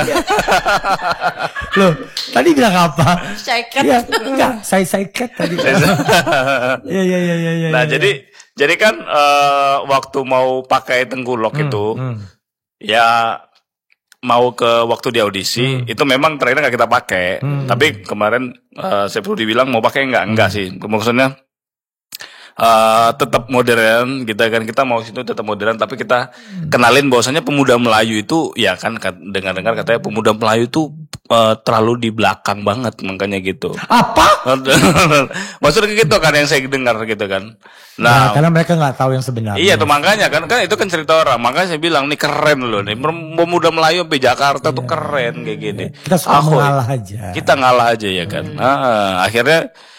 Speaker 2: Loh, tadi bilang apa?
Speaker 1: Shy cat.
Speaker 2: Iya, enggak, saya seket tadi. Iya iya iya iya iya.
Speaker 3: nah
Speaker 2: iya.
Speaker 3: jadi jadi kan eh, waktu mau pakai tengkulok itu
Speaker 2: hmm.
Speaker 3: ya mau ke waktu di audisi itu memang trainer nggak kita pakai, tapi kemarin eh, saya perlu dibilang mau pakai nggak enggak sih, maksudnya eh, tetap modern kita kan, kita mau situ tetap modern tapi kita kenalin bahwasanya pemuda Melayu itu ya kan kat- dengar-dengar katanya pemuda Melayu itu eh, terlalu di belakang banget makanya gitu.
Speaker 2: Apa?
Speaker 3: Maksudnya gitu kan yang saya dengar gitu kan.
Speaker 2: Nah,
Speaker 3: Nah,
Speaker 2: karena mereka nggak tahu yang sebenarnya.
Speaker 3: iya tuh makanya kan kan itu kan cerita orang. Makanya saya bilang nih keren loh nih. Pemuda Melayu sampai Jakarta tuh keren kayak gini.
Speaker 2: Kita suka
Speaker 3: Ahoy.
Speaker 2: mengalah aja.
Speaker 3: Kita ngalah aja ya kan. Nah, akhirnya